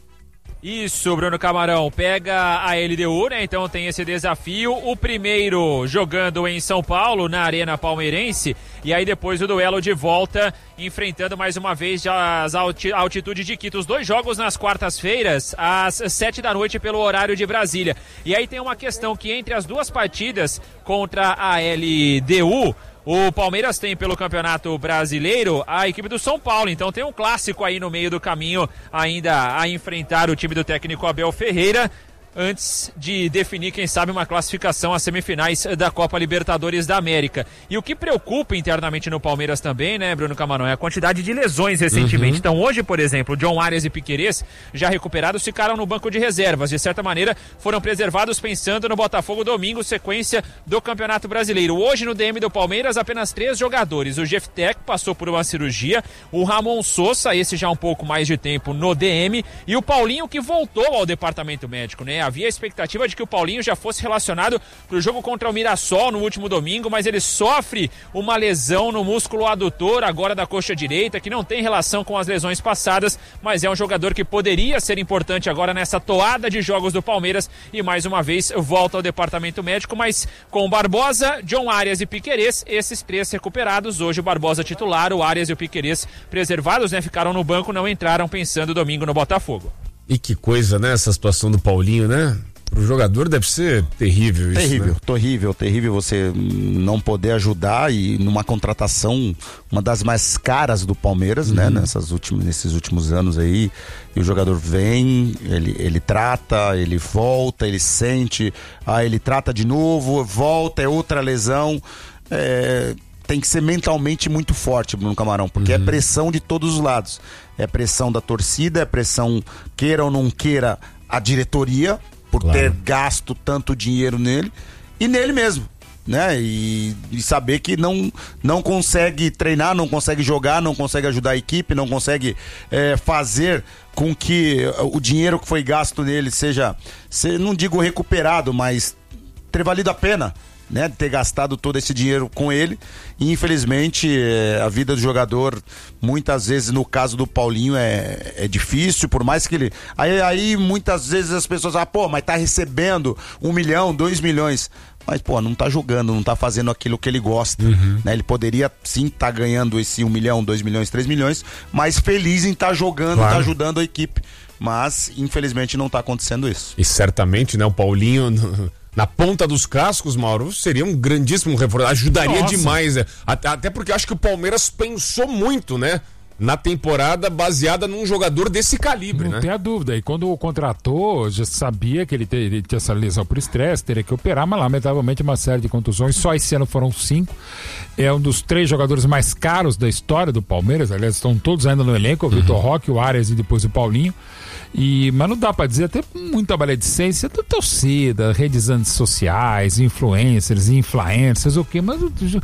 Isso, Bruno Camarão, pega a LDU, né? Então tem esse desafio, o primeiro jogando em São Paulo, na Arena Palmeirense, e aí depois o duelo de volta, enfrentando mais uma vez a altitude de Quito. Os 2 jogos nas quartas-feiras, às 7 da noite pelo horário de Brasília. E aí tem uma questão que entre as 2 partidas contra a LDU, o Palmeiras tem pelo Campeonato Brasileiro a equipe do São Paulo, então tem um clássico aí no meio do caminho ainda a enfrentar o time do técnico Abel Ferreira, antes de definir, quem sabe, uma classificação às semifinais da Copa Libertadores da América. E o que preocupa internamente no Palmeiras também, né, Bruno Camarão, é a quantidade de lesões recentemente. Então hoje, por exemplo, John Arias e Piquerez, já recuperados, ficaram no banco de reservas. De certa maneira, foram preservados pensando no Botafogo domingo, sequência do Campeonato Brasileiro. Hoje no DM do Palmeiras, apenas 3 jogadores. O Jeftek passou por uma cirurgia, o Ramon Sosa, esse já há um pouco mais de tempo no DM, e o Paulinho, que voltou ao departamento médico, né? Havia a expectativa de que o Paulinho já fosse relacionado para o jogo contra o Mirassol no último domingo, mas ele sofre uma lesão no músculo adutor agora da coxa direita, que não tem relação com as lesões passadas, mas é um jogador que poderia ser importante agora nessa toada de jogos do Palmeiras, e mais uma vez volta ao departamento médico, mas com Barbosa, John Arias e Piquerez, esses 3 recuperados. Hoje o Barbosa titular, o Arias e o Piquerez preservados, né? Ficaram no banco, não entraram, pensando domingo no Botafogo. E que coisa, né? Essa situação do Paulinho, né? Pro jogador deve ser terrível isso, né? Terrível você não poder ajudar, e numa contratação, uma das mais caras do Palmeiras, né? Nesses últimos anos aí, e o jogador vem, ele trata, ele volta, ele sente, ele trata de novo, volta, é outra lesão, tem que ser mentalmente muito forte, Bruno Camarão, porque é pressão de todos os lados. É pressão da torcida, é pressão, queira ou não queira, a diretoria, por ter gasto tanto dinheiro nele, e nele mesmo, né? E saber que não consegue treinar, não consegue jogar, não consegue ajudar a equipe, não consegue fazer com que o dinheiro que foi gasto nele seja, não digo recuperado, mas ter valido a pena, né, ter gastado todo esse dinheiro com ele. E infelizmente a vida do jogador, muitas vezes, no caso do Paulinho, é difícil, por mais que ele... Aí muitas vezes as pessoas falam, mas tá recebendo 1 milhão, 2 milhões. Mas, não tá jogando, não tá fazendo aquilo que ele gosta, né? Ele poderia sim tá ganhando esse 1 milhão, 2 milhões, 3 milhões, mas feliz em tá jogando, tá ajudando a equipe. Mas, infelizmente, não tá acontecendo isso. E certamente, né, o Paulinho... Na ponta dos cascos, Mauro, seria um grandíssimo reforço, ajudaria demais, né? Até porque acho que o Palmeiras pensou muito, né? Na temporada, baseada num jogador desse calibre, né? Não tem a dúvida. E quando o contratou, já sabia que ele tinha essa lesão por estresse, teria que operar, mas lamentavelmente uma série de contusões. Só esse ano foram 5. É um dos 3 jogadores mais caros da história do Palmeiras. Aliás, estão todos ainda no elenco: o Vitor Roque, o Arias e depois o Paulinho. Mas não dá pra dizer, até muita maledicência da torcida, redes antissociais, influencers, o quê? Mas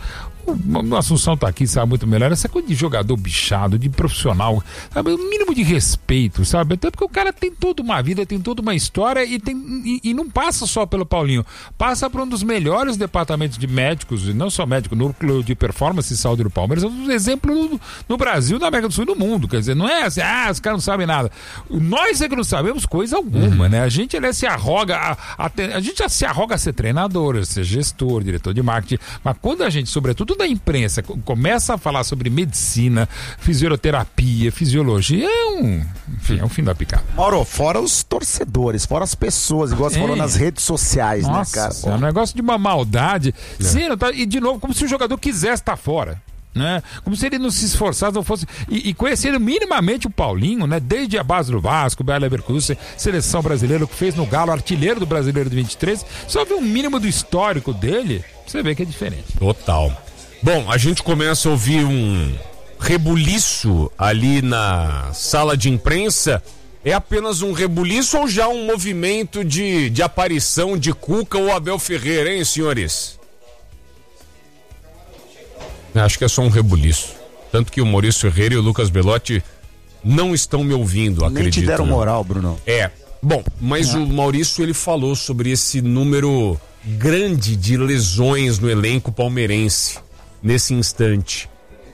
o Assunção tá aqui, sabe muito melhor. Essa coisa de jogador bichado, de profissional, sabe? O mínimo de respeito, sabe? Até porque o cara tem toda uma vida, tem toda uma história e não passa só pelo Paulinho. Passa por um dos melhores departamentos de médicos, e não só médico, núcleo de performance e saúde do Palmeiras. É um exemplo no Brasil, na América do Sul e no mundo. Quer dizer, não é assim, os caras não sabem nada. Nós é que não sabemos coisa alguma, né? A gente se arroga, a gente já se arroga a ser treinador, a ser gestor, diretor de marketing, mas quando a gente, sobretudo da imprensa, começa a falar sobre medicina, fisioterapia, fisiologia, é um fim da picada. Mauro, fora os torcedores, fora as pessoas, igual você falou nas redes sociais, nossa, né, cara? É um negócio de uma maldade. Sim, e de novo, como se o jogador quisesse estar fora, né? Como se ele não se esforçasse, não fosse. E conhecendo minimamente o Paulinho, né? Desde a base do Vasco, Bayer Leverkusen, seleção brasileira, o que fez no Galo, artilheiro do Brasileiro de 23, só ver um mínimo do histórico dele, você vê que é diferente. Total. Bom, a gente começa a ouvir um rebuliço ali na sala de imprensa. É apenas um rebuliço ou já um movimento de aparição de Cuca ou Abel Ferreira, hein, senhores? Acho que é só um rebuliço. Tanto que o Maurício Ferreira e o Lucas Belotti não estão me ouvindo, acredito. Nem te deram moral, Bruno. Bom, mas o Maurício, ele falou sobre esse número grande de lesões no elenco palmeirense nesse instante.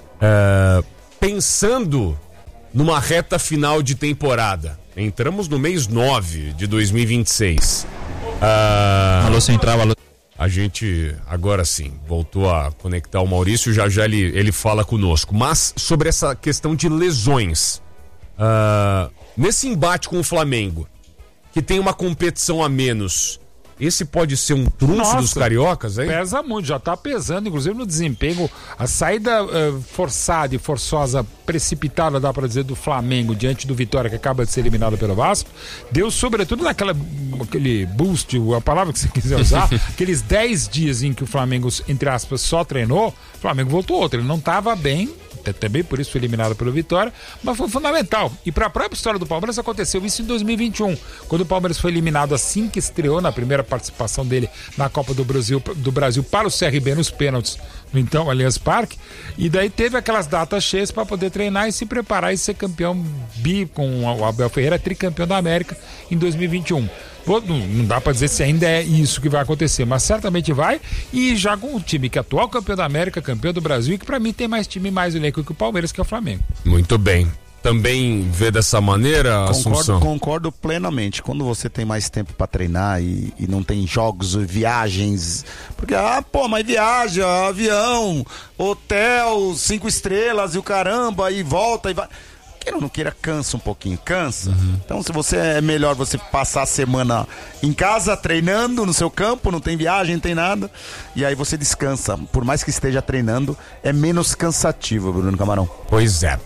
Pensando numa reta final de temporada. Entramos no mês 9 de 2026. Alô, Central, alô. A gente, agora sim, voltou a conectar o Maurício, já ele fala conosco. Mas sobre essa questão de lesões, nesse embate com o Flamengo, que tem uma competição a menos, esse pode ser um trunfo dos cariocas, hein? Pesa muito, já tá pesando, inclusive no desempenho. A saída forçada e forçosa, precipitada, dá pra dizer, do Flamengo diante do Vitória, que acaba de ser eliminado pelo Vasco, deu sobretudo aquele boost, a palavra que você quiser usar, aqueles 10 dias em que o Flamengo, entre aspas, só treinou, o Flamengo voltou outro, ele não tava bem, também por isso foi eliminado pelo Vitória, mas foi fundamental. E para a própria história do Palmeiras aconteceu isso em 2021, quando o Palmeiras foi eliminado assim que estreou na primeira participação dele na Copa do Brasil para o CRB nos pênaltis no então Allianz Parque, e daí teve aquelas datas cheias para poder treinar e se preparar e ser campeão com o Abel Ferreira, tricampeão da América em 2021. Não dá pra dizer se ainda é isso que vai acontecer, mas certamente vai, e já com o time que é atual campeão da América, campeão do Brasil, e que pra mim tem mais time e mais elenco que o Palmeiras, que é o Flamengo. Muito bem. Também vê dessa maneira, Assunção? Concordo plenamente. Quando você tem mais tempo pra treinar e não tem jogos, viagens, porque, mas viaja, avião, hotel, 5 estrelas e o caramba, e volta e vai... Queira ou não queira, cansa um pouquinho, cansa. Então, se você é melhor você passar a semana em casa, treinando no seu campo, não tem viagem, não tem nada, e aí você descansa. Por mais que esteja treinando, é menos cansativo, Bruno Camarão. Pois é.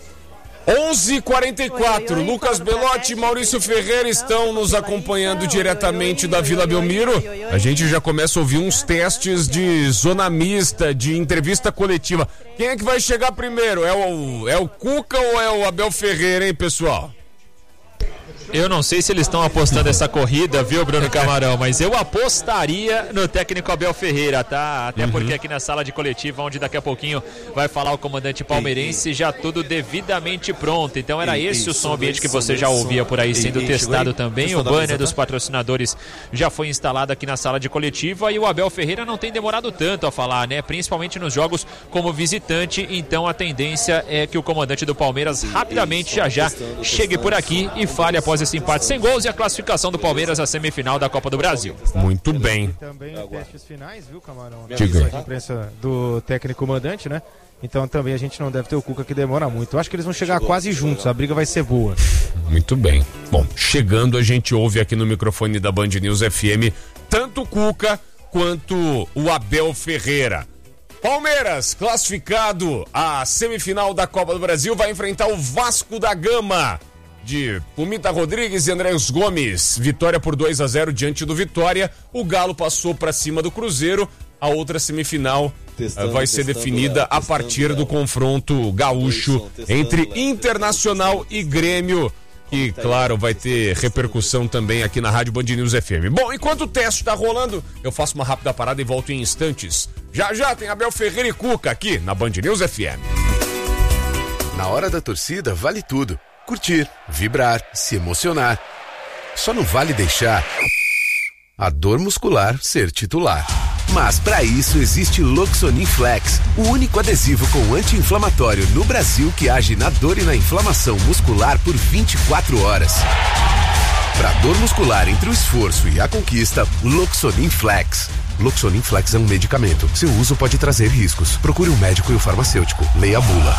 11h44, Lucas Belotti e Maurício Ferreira estão nos acompanhando diretamente da Vila Belmiro. A gente já começa a ouvir uns testes de zona mista, de entrevista coletiva. Quem é que vai chegar primeiro? É o Cuca ou é o Abel Ferreira, hein, pessoal? Eu não sei se eles estão apostando essa corrida, viu, Bruno Camarão, mas eu apostaria no técnico Abel Ferreira, tá? Até porque aqui na sala de coletiva, onde daqui a pouquinho vai falar o comandante palmeirense, já tudo devidamente pronto. Então era esse o som ambiente que você já ouvia por aí sendo testado também. O banner dos patrocinadores já foi instalado aqui na sala de coletiva, e o Abel Ferreira não tem demorado tanto a falar, né? Principalmente nos jogos como visitante. Então a tendência é que o comandante do Palmeiras rapidamente já chegue por aqui e fale após esse empate sem gols e a classificação do Palmeiras à semifinal da Copa do Brasil. Muito bem. E também testes finais, viu, Camarão? Diga. A imprensa do técnico comandante, né? Então também a gente não deve ter o Cuca, que demora muito. Eu acho que eles vão chegar quase juntos, a briga vai ser boa. Muito bem. Bom, chegando, a gente ouve aqui no microfone da Band News FM tanto o Cuca quanto o Abel Ferreira. Palmeiras, classificado à semifinal da Copa do Brasil, vai enfrentar o Vasco da Gama de Pumita Rodrigues e Andrés Gomes. Vitória por 2-0 diante do Vitória. O Galo passou para cima do Cruzeiro. A outra semifinal vai ser definida a partir do confronto gaúcho entre Internacional e Grêmio, que, claro, vai ter repercussão também aqui na Rádio Band News FM. Bom, enquanto o teste está rolando, eu faço uma rápida parada e volto em instantes. Já tem Abel Ferreira e Cuca aqui na Band News FM. Na hora da torcida, vale tudo. Curtir, vibrar, se emocionar. Só não vale deixar a dor muscular ser titular. Mas para isso existe Loxonin Flex, o único adesivo com anti-inflamatório no Brasil que age na dor e na inflamação muscular por 24 horas. Para dor muscular entre o esforço e a conquista, Loxonin Flex. Loxonin Flex é um medicamento. Seu uso pode trazer riscos. Procure um médico e o farmacêutico. Leia a bula.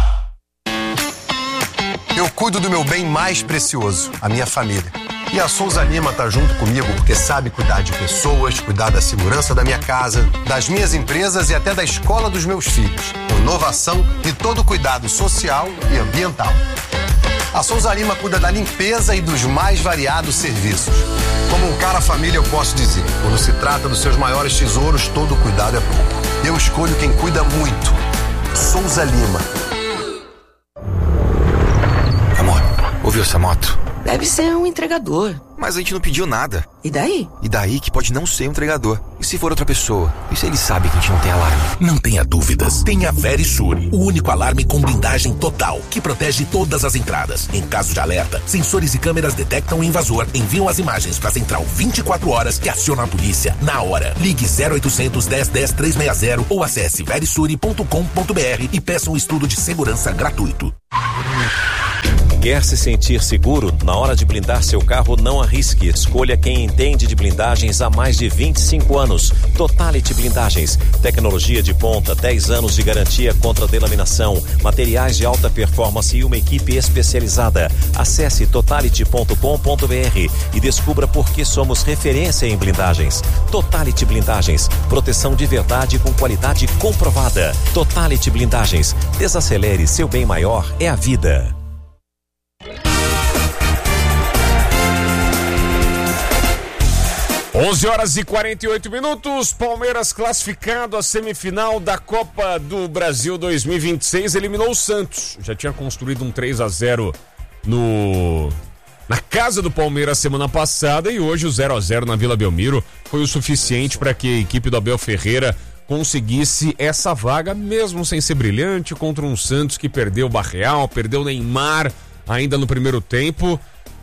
Eu cuido do meu bem mais precioso, a minha família. E a Souza Lima tá junto comigo porque sabe cuidar de pessoas, cuidar da segurança da minha casa, das minhas empresas e até da escola dos meus filhos. Com inovação e todo cuidado social e ambiental. A Souza Lima cuida da limpeza e dos mais variados serviços. Como um cara família, eu posso dizer, quando se trata dos seus maiores tesouros, todo cuidado é pouco. Eu escolho quem cuida muito. Souza Lima. Amor, ouviu essa moto? Deve ser um entregador. Mas a gente não pediu nada. E daí? E daí que pode não ser um entregador. E se for outra pessoa? E se ele sabe que a gente não tem alarme? Não tenha dúvidas. Tenha a Verisure, o único alarme com blindagem total, que protege todas as entradas. Em caso de alerta, sensores e câmeras detectam o invasor, enviam as imagens para a central 24 horas e acionam a polícia na hora. Ligue 0800 10 10 360 ou acesse verisure.com.br e peça um estudo de segurança gratuito. Quer se sentir seguro? Na hora de blindar seu carro, não arrisque. Escolha quem entende de blindagens há mais de 25 anos. Totality Blindagens. Tecnologia de ponta, 10 anos de garantia contra delaminação, materiais de alta performance e uma equipe especializada. Acesse totality.com.br e descubra por que somos referência em blindagens. Totality Blindagens. Proteção de verdade com qualidade comprovada. Totality Blindagens. Desacelere, seu bem maior é a vida. 11h48, Palmeiras classificado à semifinal da Copa do Brasil 2026, eliminou o Santos. Já tinha construído um 3-0 na casa do Palmeiras semana passada e hoje o 0-0 na Vila Belmiro foi o suficiente para que a equipe do Abel Ferreira conseguisse essa vaga, mesmo sem ser brilhante, contra um Santos que perdeu o Barreal, perdeu o Neymar ainda no primeiro tempo.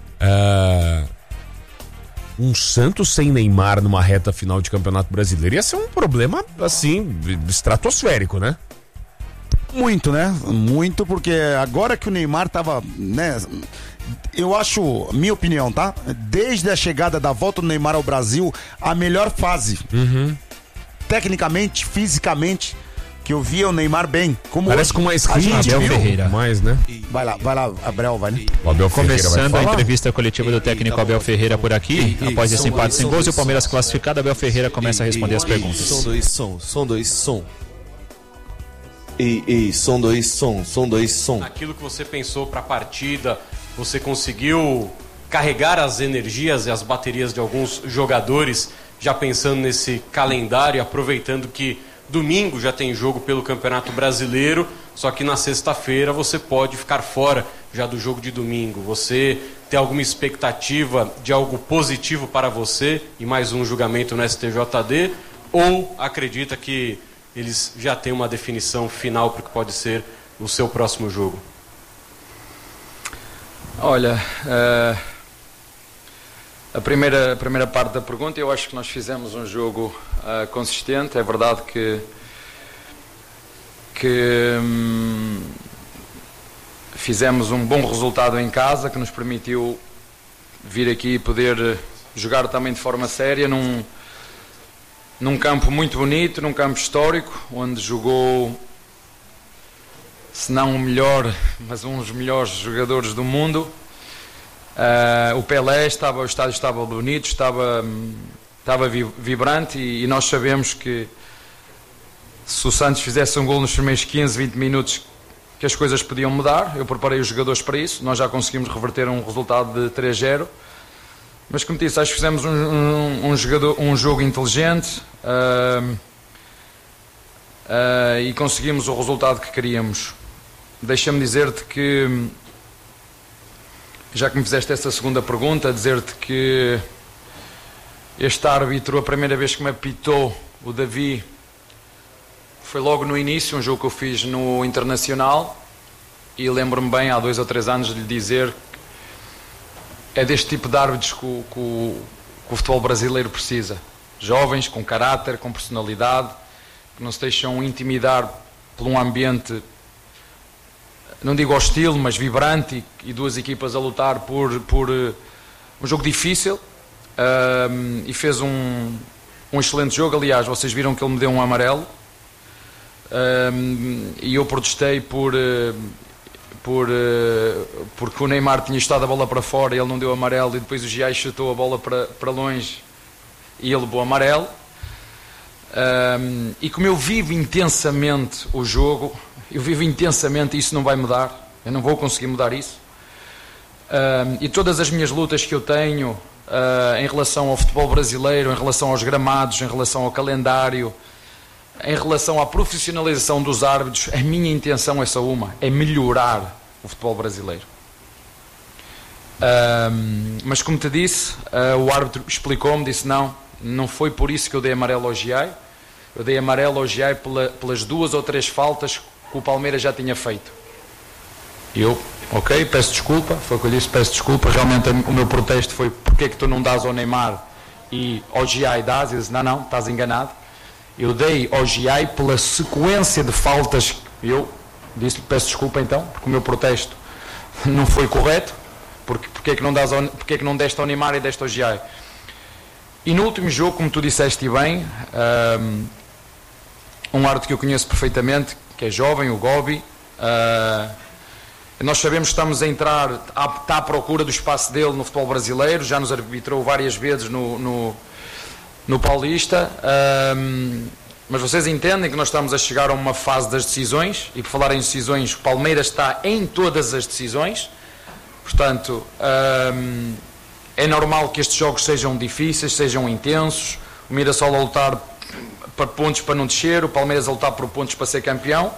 Um Santos sem Neymar numa reta final de Campeonato Brasileiro ia ser um problema, assim, estratosférico, né? Muito, né? Muito, porque agora que o Neymar tava, né? Eu acho, minha opinião, tá? Desde a chegada da volta do Neymar ao Brasil, a melhor fase. Tecnicamente, fisicamente, que eu via o Neymar bem. Como parece com mais ritmo, Abel Ferreira. Mais, né? Vai lá, Abel, vai, né? O Abel Começando a entrevista coletiva do técnico Abel Ferreira por aqui, após esse empate sem gols e o Palmeiras classificado, Abel Ferreira começa a responder as perguntas. Som 2, som. Som 2, som. Aquilo que você pensou para a partida, você conseguiu carregar as energias e as baterias de alguns jogadores, já pensando nesse calendário, aproveitando que domingo já tem jogo pelo Campeonato Brasileiro, só que na sexta-feira você pode ficar fora já do jogo de domingo. Você tem alguma expectativa de algo positivo para você e mais um julgamento no STJD? Ou acredita que eles já têm uma definição final para o que pode ser o seu próximo jogo? Olha, a primeira parte da pergunta, eu acho que nós fizemos um jogo consistente. É verdade que fizemos um bom resultado em casa, que nos permitiu vir aqui e poder jogar também de forma séria num campo muito bonito, num campo histórico, onde jogou, se não o melhor, mas um dos melhores jogadores do mundo. O Pelé, o estádio estava bonito, estava vibrante e nós sabemos que se o Santos fizesse um gol nos primeiros 15, 20 minutos que as coisas podiam mudar. Eu preparei os jogadores para isso, nós já conseguimos reverter um resultado de 3-0, mas como disse, acho que fizemos um jogo inteligente e conseguimos o resultado que queríamos. Deixa-me dizer-te que, já que me fizeste essa segunda pergunta, dizer-te que este árbitro, a primeira vez que me apitou, o Davi, foi logo no início, um jogo que eu fiz no Internacional, e lembro-me bem, há 2 ou 3 anos, de lhe dizer que é deste tipo de árbitros que o futebol brasileiro precisa. Jovens, com caráter, com personalidade, que não se deixam intimidar por um ambiente, não digo hostil, mas vibrante, e duas equipas a lutar por um jogo difícil. E fez um excelente jogo. Aliás, vocês viram que ele me deu um amarelo, e eu protestei porque o Neymar tinha estado a bola para fora e ele não deu amarelo, e depois o Giai chutou a bola para longe e ele levou amarelo. E como eu vivo intensamente o jogo, isso não vai mudar, eu não vou conseguir mudar isso. E todas as minhas lutas que eu tenho em relação ao futebol brasileiro, em relação aos gramados, em relação ao calendário, em relação à profissionalização dos árbitros, a minha intenção é só uma, é melhorar o futebol brasileiro. Mas como te disse, o árbitro explicou-me, disse não foi por isso que eu dei amarelo ao Giai. Eu dei amarelo ao Giai pelas 2 ou 3 faltas que o Palmeiras já tinha feito. Eu, ok, peço desculpa, foi o que eu disse, peço desculpa, realmente o meu protesto foi porque é que tu não dás ao Neymar e ao Giai dás? Ele disse, não, estás enganado. Eu dei ao Giai pela sequência de faltas. Eu disse-lhe, peço desculpa então, porque o meu protesto não foi correto. Porque é que não deste ao Neymar e deste ao Giai? E no último jogo, como tu disseste bem, um árbitro que eu conheço perfeitamente, que é jovem, o Gobi, nós sabemos que estamos a entrar, está à procura do espaço dele no futebol brasileiro, já nos arbitrou várias vezes no Paulista, mas vocês entendem que nós estamos a chegar a uma fase das decisões, e por falar em decisões, o Palmeiras está em todas as decisões. Portanto, é normal que estes jogos sejam difíceis, sejam intensos, o Mirassol a lutar para pontos para não descer, o Palmeiras a lutar por pontos para ser campeão,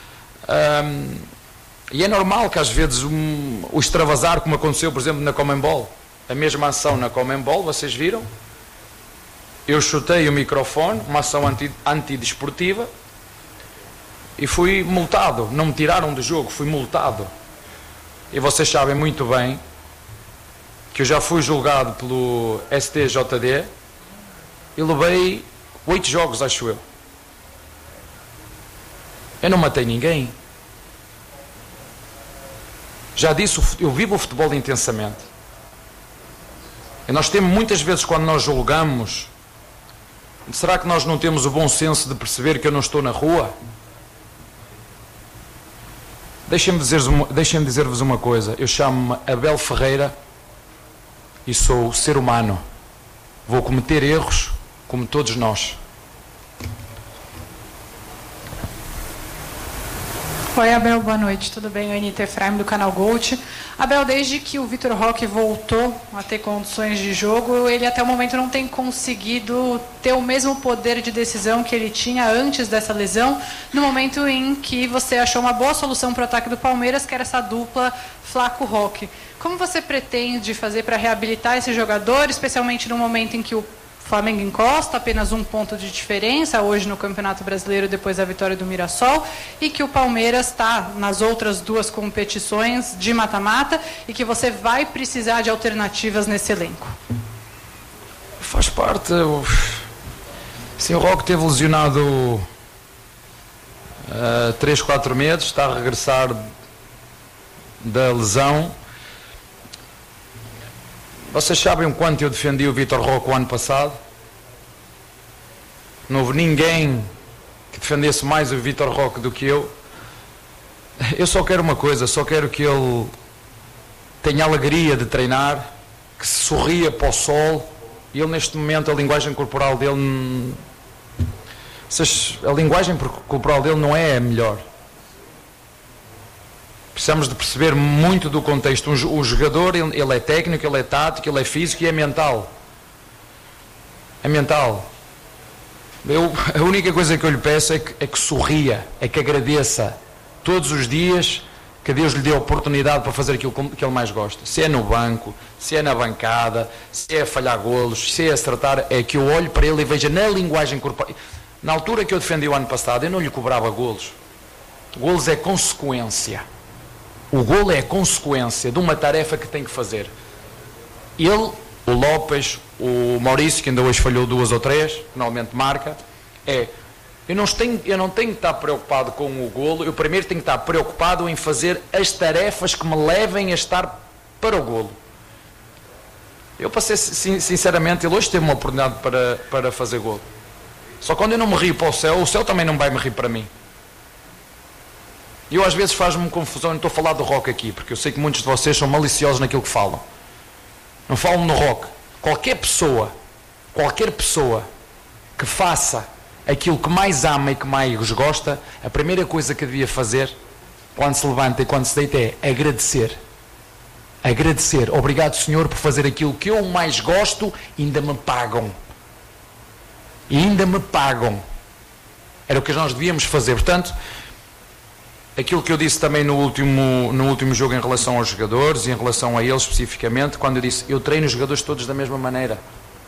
e é normal que às vezes o extravasar, como aconteceu por exemplo na Conmebol, a mesma ação na Conmebol, vocês viram, eu chutei o microfone, uma ação antidesportiva, e fui multado, não me tiraram do jogo, fui multado. E vocês sabem muito bem que eu já fui julgado pelo STJD e levei 8 jogos, acho eu. Eu não matei ninguém. Já disse, eu vivo o futebol intensamente. E nós temos muitas vezes, quando nós julgamos, será que nós não temos o bom senso de perceber que eu não estou na rua? Deixem-me dizer-vos uma coisa. Eu chamo-me Abel Ferreira e sou ser humano. Vou cometer erros como todos nós. Oi, Abel, boa noite, tudo bem? Eu Anitta Efraim do canal Gold. Abel, desde que o Vitor Roque voltou a ter condições de jogo, ele até o momento não tem conseguido ter o mesmo poder de decisão que ele tinha antes dessa lesão, no momento em que você achou uma boa solução para o ataque do Palmeiras, que era essa dupla Flaco-Roque. Como você pretende fazer para reabilitar esse jogador, especialmente no momento em que o Flamengo encosta apenas 1 ponto de diferença hoje no Campeonato Brasileiro depois da vitória do Mirassol, e que o Palmeiras está nas outras 2 competições de mata-mata e que você vai precisar de alternativas nesse elenco? Faz parte. Sim, o Roque teve lesionado 3, 4 meses, está a regressar da lesão. Vocês sabem o quanto eu defendi o Vitor Roque o ano passado? Não houve ninguém que defendesse mais o Vitor Roque do que eu. Eu só quero uma coisa, só quero que ele tenha alegria de treinar, que se sorria para o sol. E ele neste momento, a linguagem corporal dele, a linguagem corporal dele não é a melhor. Precisamos de perceber muito do contexto. O jogador, ele é técnico, ele é tático, ele é físico e é mental. É mental. A única coisa que eu lhe peço é que sorria, é que agradeça todos os dias que Deus lhe dê a oportunidade para fazer aquilo que ele mais gosta. Se é no banco, se é na bancada, se é a falhar golos, se é acertar, é que eu olho para ele e veja na linguagem corporal. Na altura que eu defendi o ano passado, eu não lhe cobrava golos. Golos é consequência. O golo é a consequência de uma tarefa que tem que fazer. Ele, o Lopes, o Maurício, que ainda hoje falhou 2 ou 3, finalmente marca, eu não tenho que estar preocupado com o golo, eu primeiro tenho que estar preocupado em fazer as tarefas que me levem a estar para o golo. Eu passei, sinceramente, ele hoje teve uma oportunidade para fazer golo. Só quando eu não me rio para o céu também não vai me rir para mim. E eu às vezes faz-me confusão, não estou a falar do Roque aqui, porque eu sei que muitos de vocês são maliciosos naquilo que falam. Não falam no Roque. Qualquer pessoa que faça aquilo que mais ama e que mais gosta, a primeira coisa que devia fazer, quando se levanta e quando se deita, é agradecer. Agradecer. Obrigado, Senhor, por fazer aquilo que eu mais gosto, ainda me pagam. E ainda me pagam. Era o que nós devíamos fazer. Portanto, aquilo que eu disse também no último jogo em relação aos jogadores e em relação a eles especificamente, quando eu disse, eu treino os jogadores todos da mesma maneira.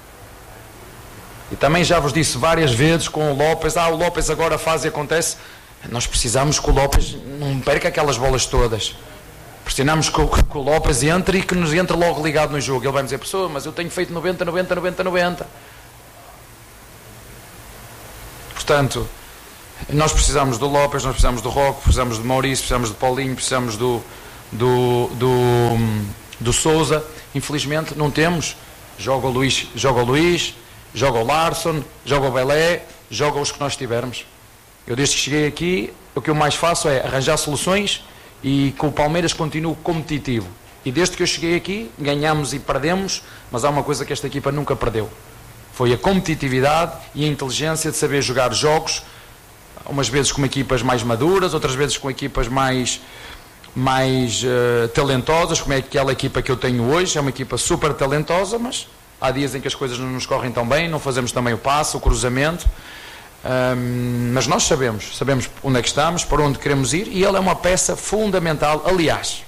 E também já vos disse várias vezes com o Lopes, o Lopes agora faz e acontece. Nós precisamos que o Lopes não perca aquelas bolas todas. Precisamos que o Lopes entre e que nos entre logo ligado no jogo. Ele vai me dizer, professor, mas eu tenho feito 90. Portanto, nós precisamos do Lopes, nós precisamos do Roque, precisamos do Maurício, precisamos do Paulinho, precisamos do Sousa. Infelizmente não temos. Joga o Luís, joga o Larson, joga o Belé, joga os que nós tivermos. Eu desde que cheguei aqui, o que eu mais faço é arranjar soluções e com o Palmeiras continuo competitivo. E desde que eu cheguei aqui, ganhamos e perdemos, mas há uma coisa que esta equipa nunca perdeu. Foi a competitividade e a inteligência de saber jogar jogos, umas vezes com equipas mais maduras, outras vezes com equipas mais talentosas, como é aquela equipa que eu tenho hoje. É uma equipa super talentosa, mas há dias em que as coisas não nos correm tão bem, não fazemos também o passe, o cruzamento. Mas nós sabemos onde é que estamos, para onde queremos ir, e ele é uma peça fundamental. Aliás,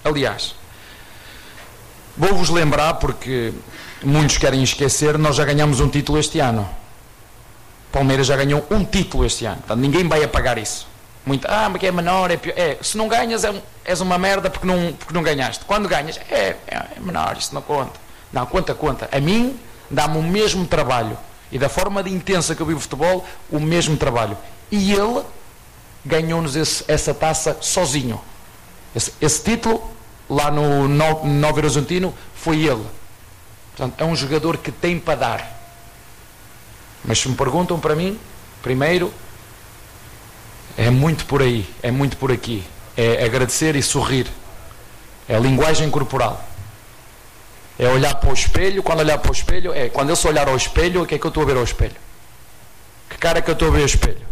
vou-vos lembrar, porque muitos querem esquecer, nós já ganhamos um título este ano. Palmeiras já ganhou um título este ano, portanto, ninguém vai apagar isso. Muito, mas é menor, é pior. Se não ganhas, és uma merda porque não ganhaste. Quando ganhas, é menor, isso não conta. Não, conta. A mim dá-me o mesmo trabalho. E da forma de intensa que eu vivo o futebol, o mesmo trabalho. E ele ganhou-nos essa taça sozinho. Esse título, lá no Novo Horizontino, foi ele. Portanto, é um jogador que tem para dar. Mas se me perguntam para mim, primeiro, é muito por aí, é muito por aqui. É agradecer e sorrir. É a linguagem corporal. É olhar para o espelho. Quando olhar para o espelho, quando eu só olhar ao espelho, o que é que eu estou a ver ao espelho? Que cara é que eu estou a ver ao espelho?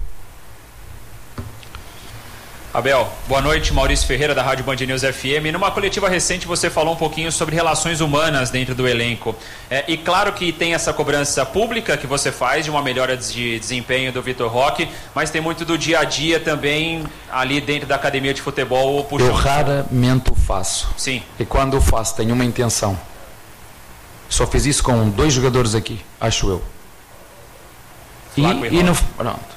Abel, boa noite, Maurício Ferreira da Rádio Band News FM. Numa coletiva recente você falou um pouquinho sobre relações humanas dentro do elenco. E claro que tem essa cobrança pública que você faz de uma melhora de desempenho do Vitor Roque, mas tem muito do dia a dia também ali dentro da academia de futebol. Eu raramente o faço. Sim. E quando o faço tenho uma intenção. Só fiz isso com 2 jogadores aqui, acho eu. Pronto.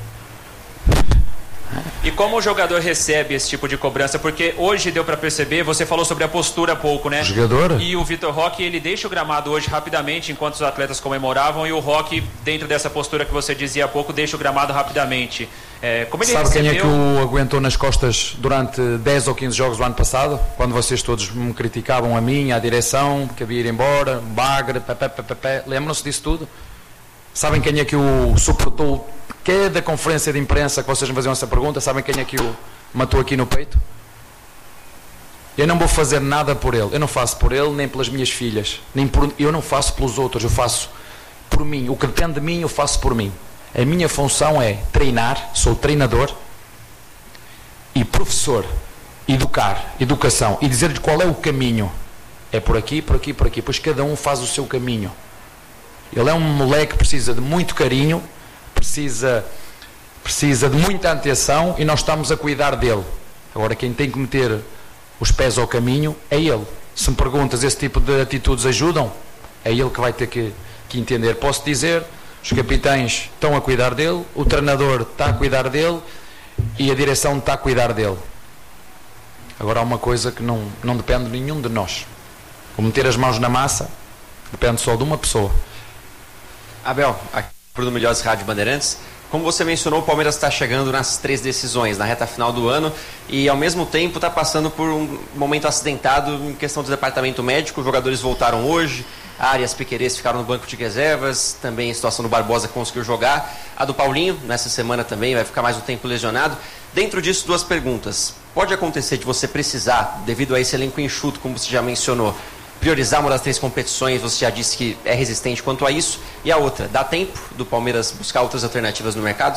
E como o jogador recebe esse tipo de cobrança? Porque hoje deu para perceber, você falou sobre a postura há pouco, né? Jogador? E o Vitor Roque, ele deixa o gramado hoje rapidamente, enquanto os atletas comemoravam, e o Roque, dentro dessa postura que você dizia há pouco, deixa o gramado rapidamente. Como ele Sabe recebeu... quem é que o aguentou nas costas durante 10 ou 15 jogos do ano passado? Quando vocês todos me criticavam a mim, a direção, que havia ir embora, bagre, lembram-se disso tudo? Sabem quem é que o suportou cada conferência de imprensa que vocês me faziam essa pergunta? Sabem quem é que o matou aqui no peito? Eu não vou fazer nada por ele. Eu não faço por ele, nem pelas minhas filhas. Eu não faço pelos outros, eu faço por mim. O que depende de mim, eu faço por mim. A minha função é treinar, sou treinador e professor, educação, e dizer-lhe qual é o caminho. É por aqui, pois cada um faz o seu caminho. Ele é um moleque que precisa de muito carinho, precisa de muita atenção, e nós estamos a cuidar dele. Agora quem tem que meter os pés ao caminho é ele. Se me perguntas, esse tipo de atitudes ajudam? É ele que vai ter que entender. Posso dizer, os capitães estão a cuidar dele, o treinador está a cuidar dele e a direção está a cuidar dele. Agora há uma coisa que não depende de nenhum de nós. O meter as mãos na massa depende só de uma pessoa. Abel, aqui Bruno Milhões, Rádio Bandeirantes. Como você mencionou, o Palmeiras está chegando nas 3 decisões, na reta final do ano, e ao mesmo tempo está passando por um momento acidentado em questão do departamento médico. Os jogadores voltaram hoje, Arias, Piquerez ficaram no banco de reservas, também a situação do Barbosa que conseguiu jogar, a do Paulinho nessa semana também vai ficar mais um tempo lesionado. Dentro disso, 2 perguntas. Pode acontecer de você precisar, devido a esse elenco enxuto, como você já mencionou, priorizar uma das 3 competições? Você já disse que é resistente quanto a isso. E a outra, dá tempo do Palmeiras buscar outras alternativas no mercado?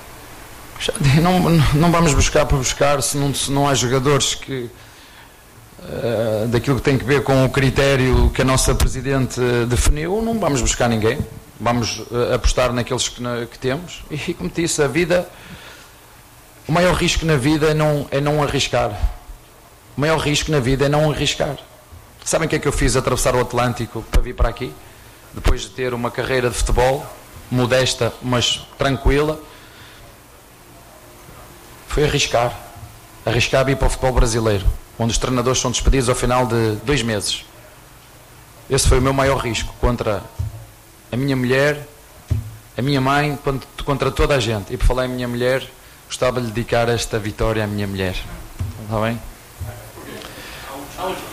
Não vamos buscar por buscar, se não há jogadores que daquilo que tem que ver com o critério que a nossa Presidente definiu, não vamos buscar ninguém. Vamos apostar naqueles que temos. E como disse, a vida, o maior risco na vida é não arriscar. O maior risco na vida é não arriscar. Sabem o que é que eu fiz atravessar o Atlântico para vir para aqui? Depois de ter uma carreira de futebol, modesta, mas tranquila, foi arriscar. Arriscar vir para o futebol brasileiro, onde os treinadores são despedidos ao final de 2 meses. Esse foi o meu maior risco contra a minha mulher, a minha mãe, contra toda a gente. E por falar em minha mulher, gostava de dedicar esta vitória à minha mulher. Está bem?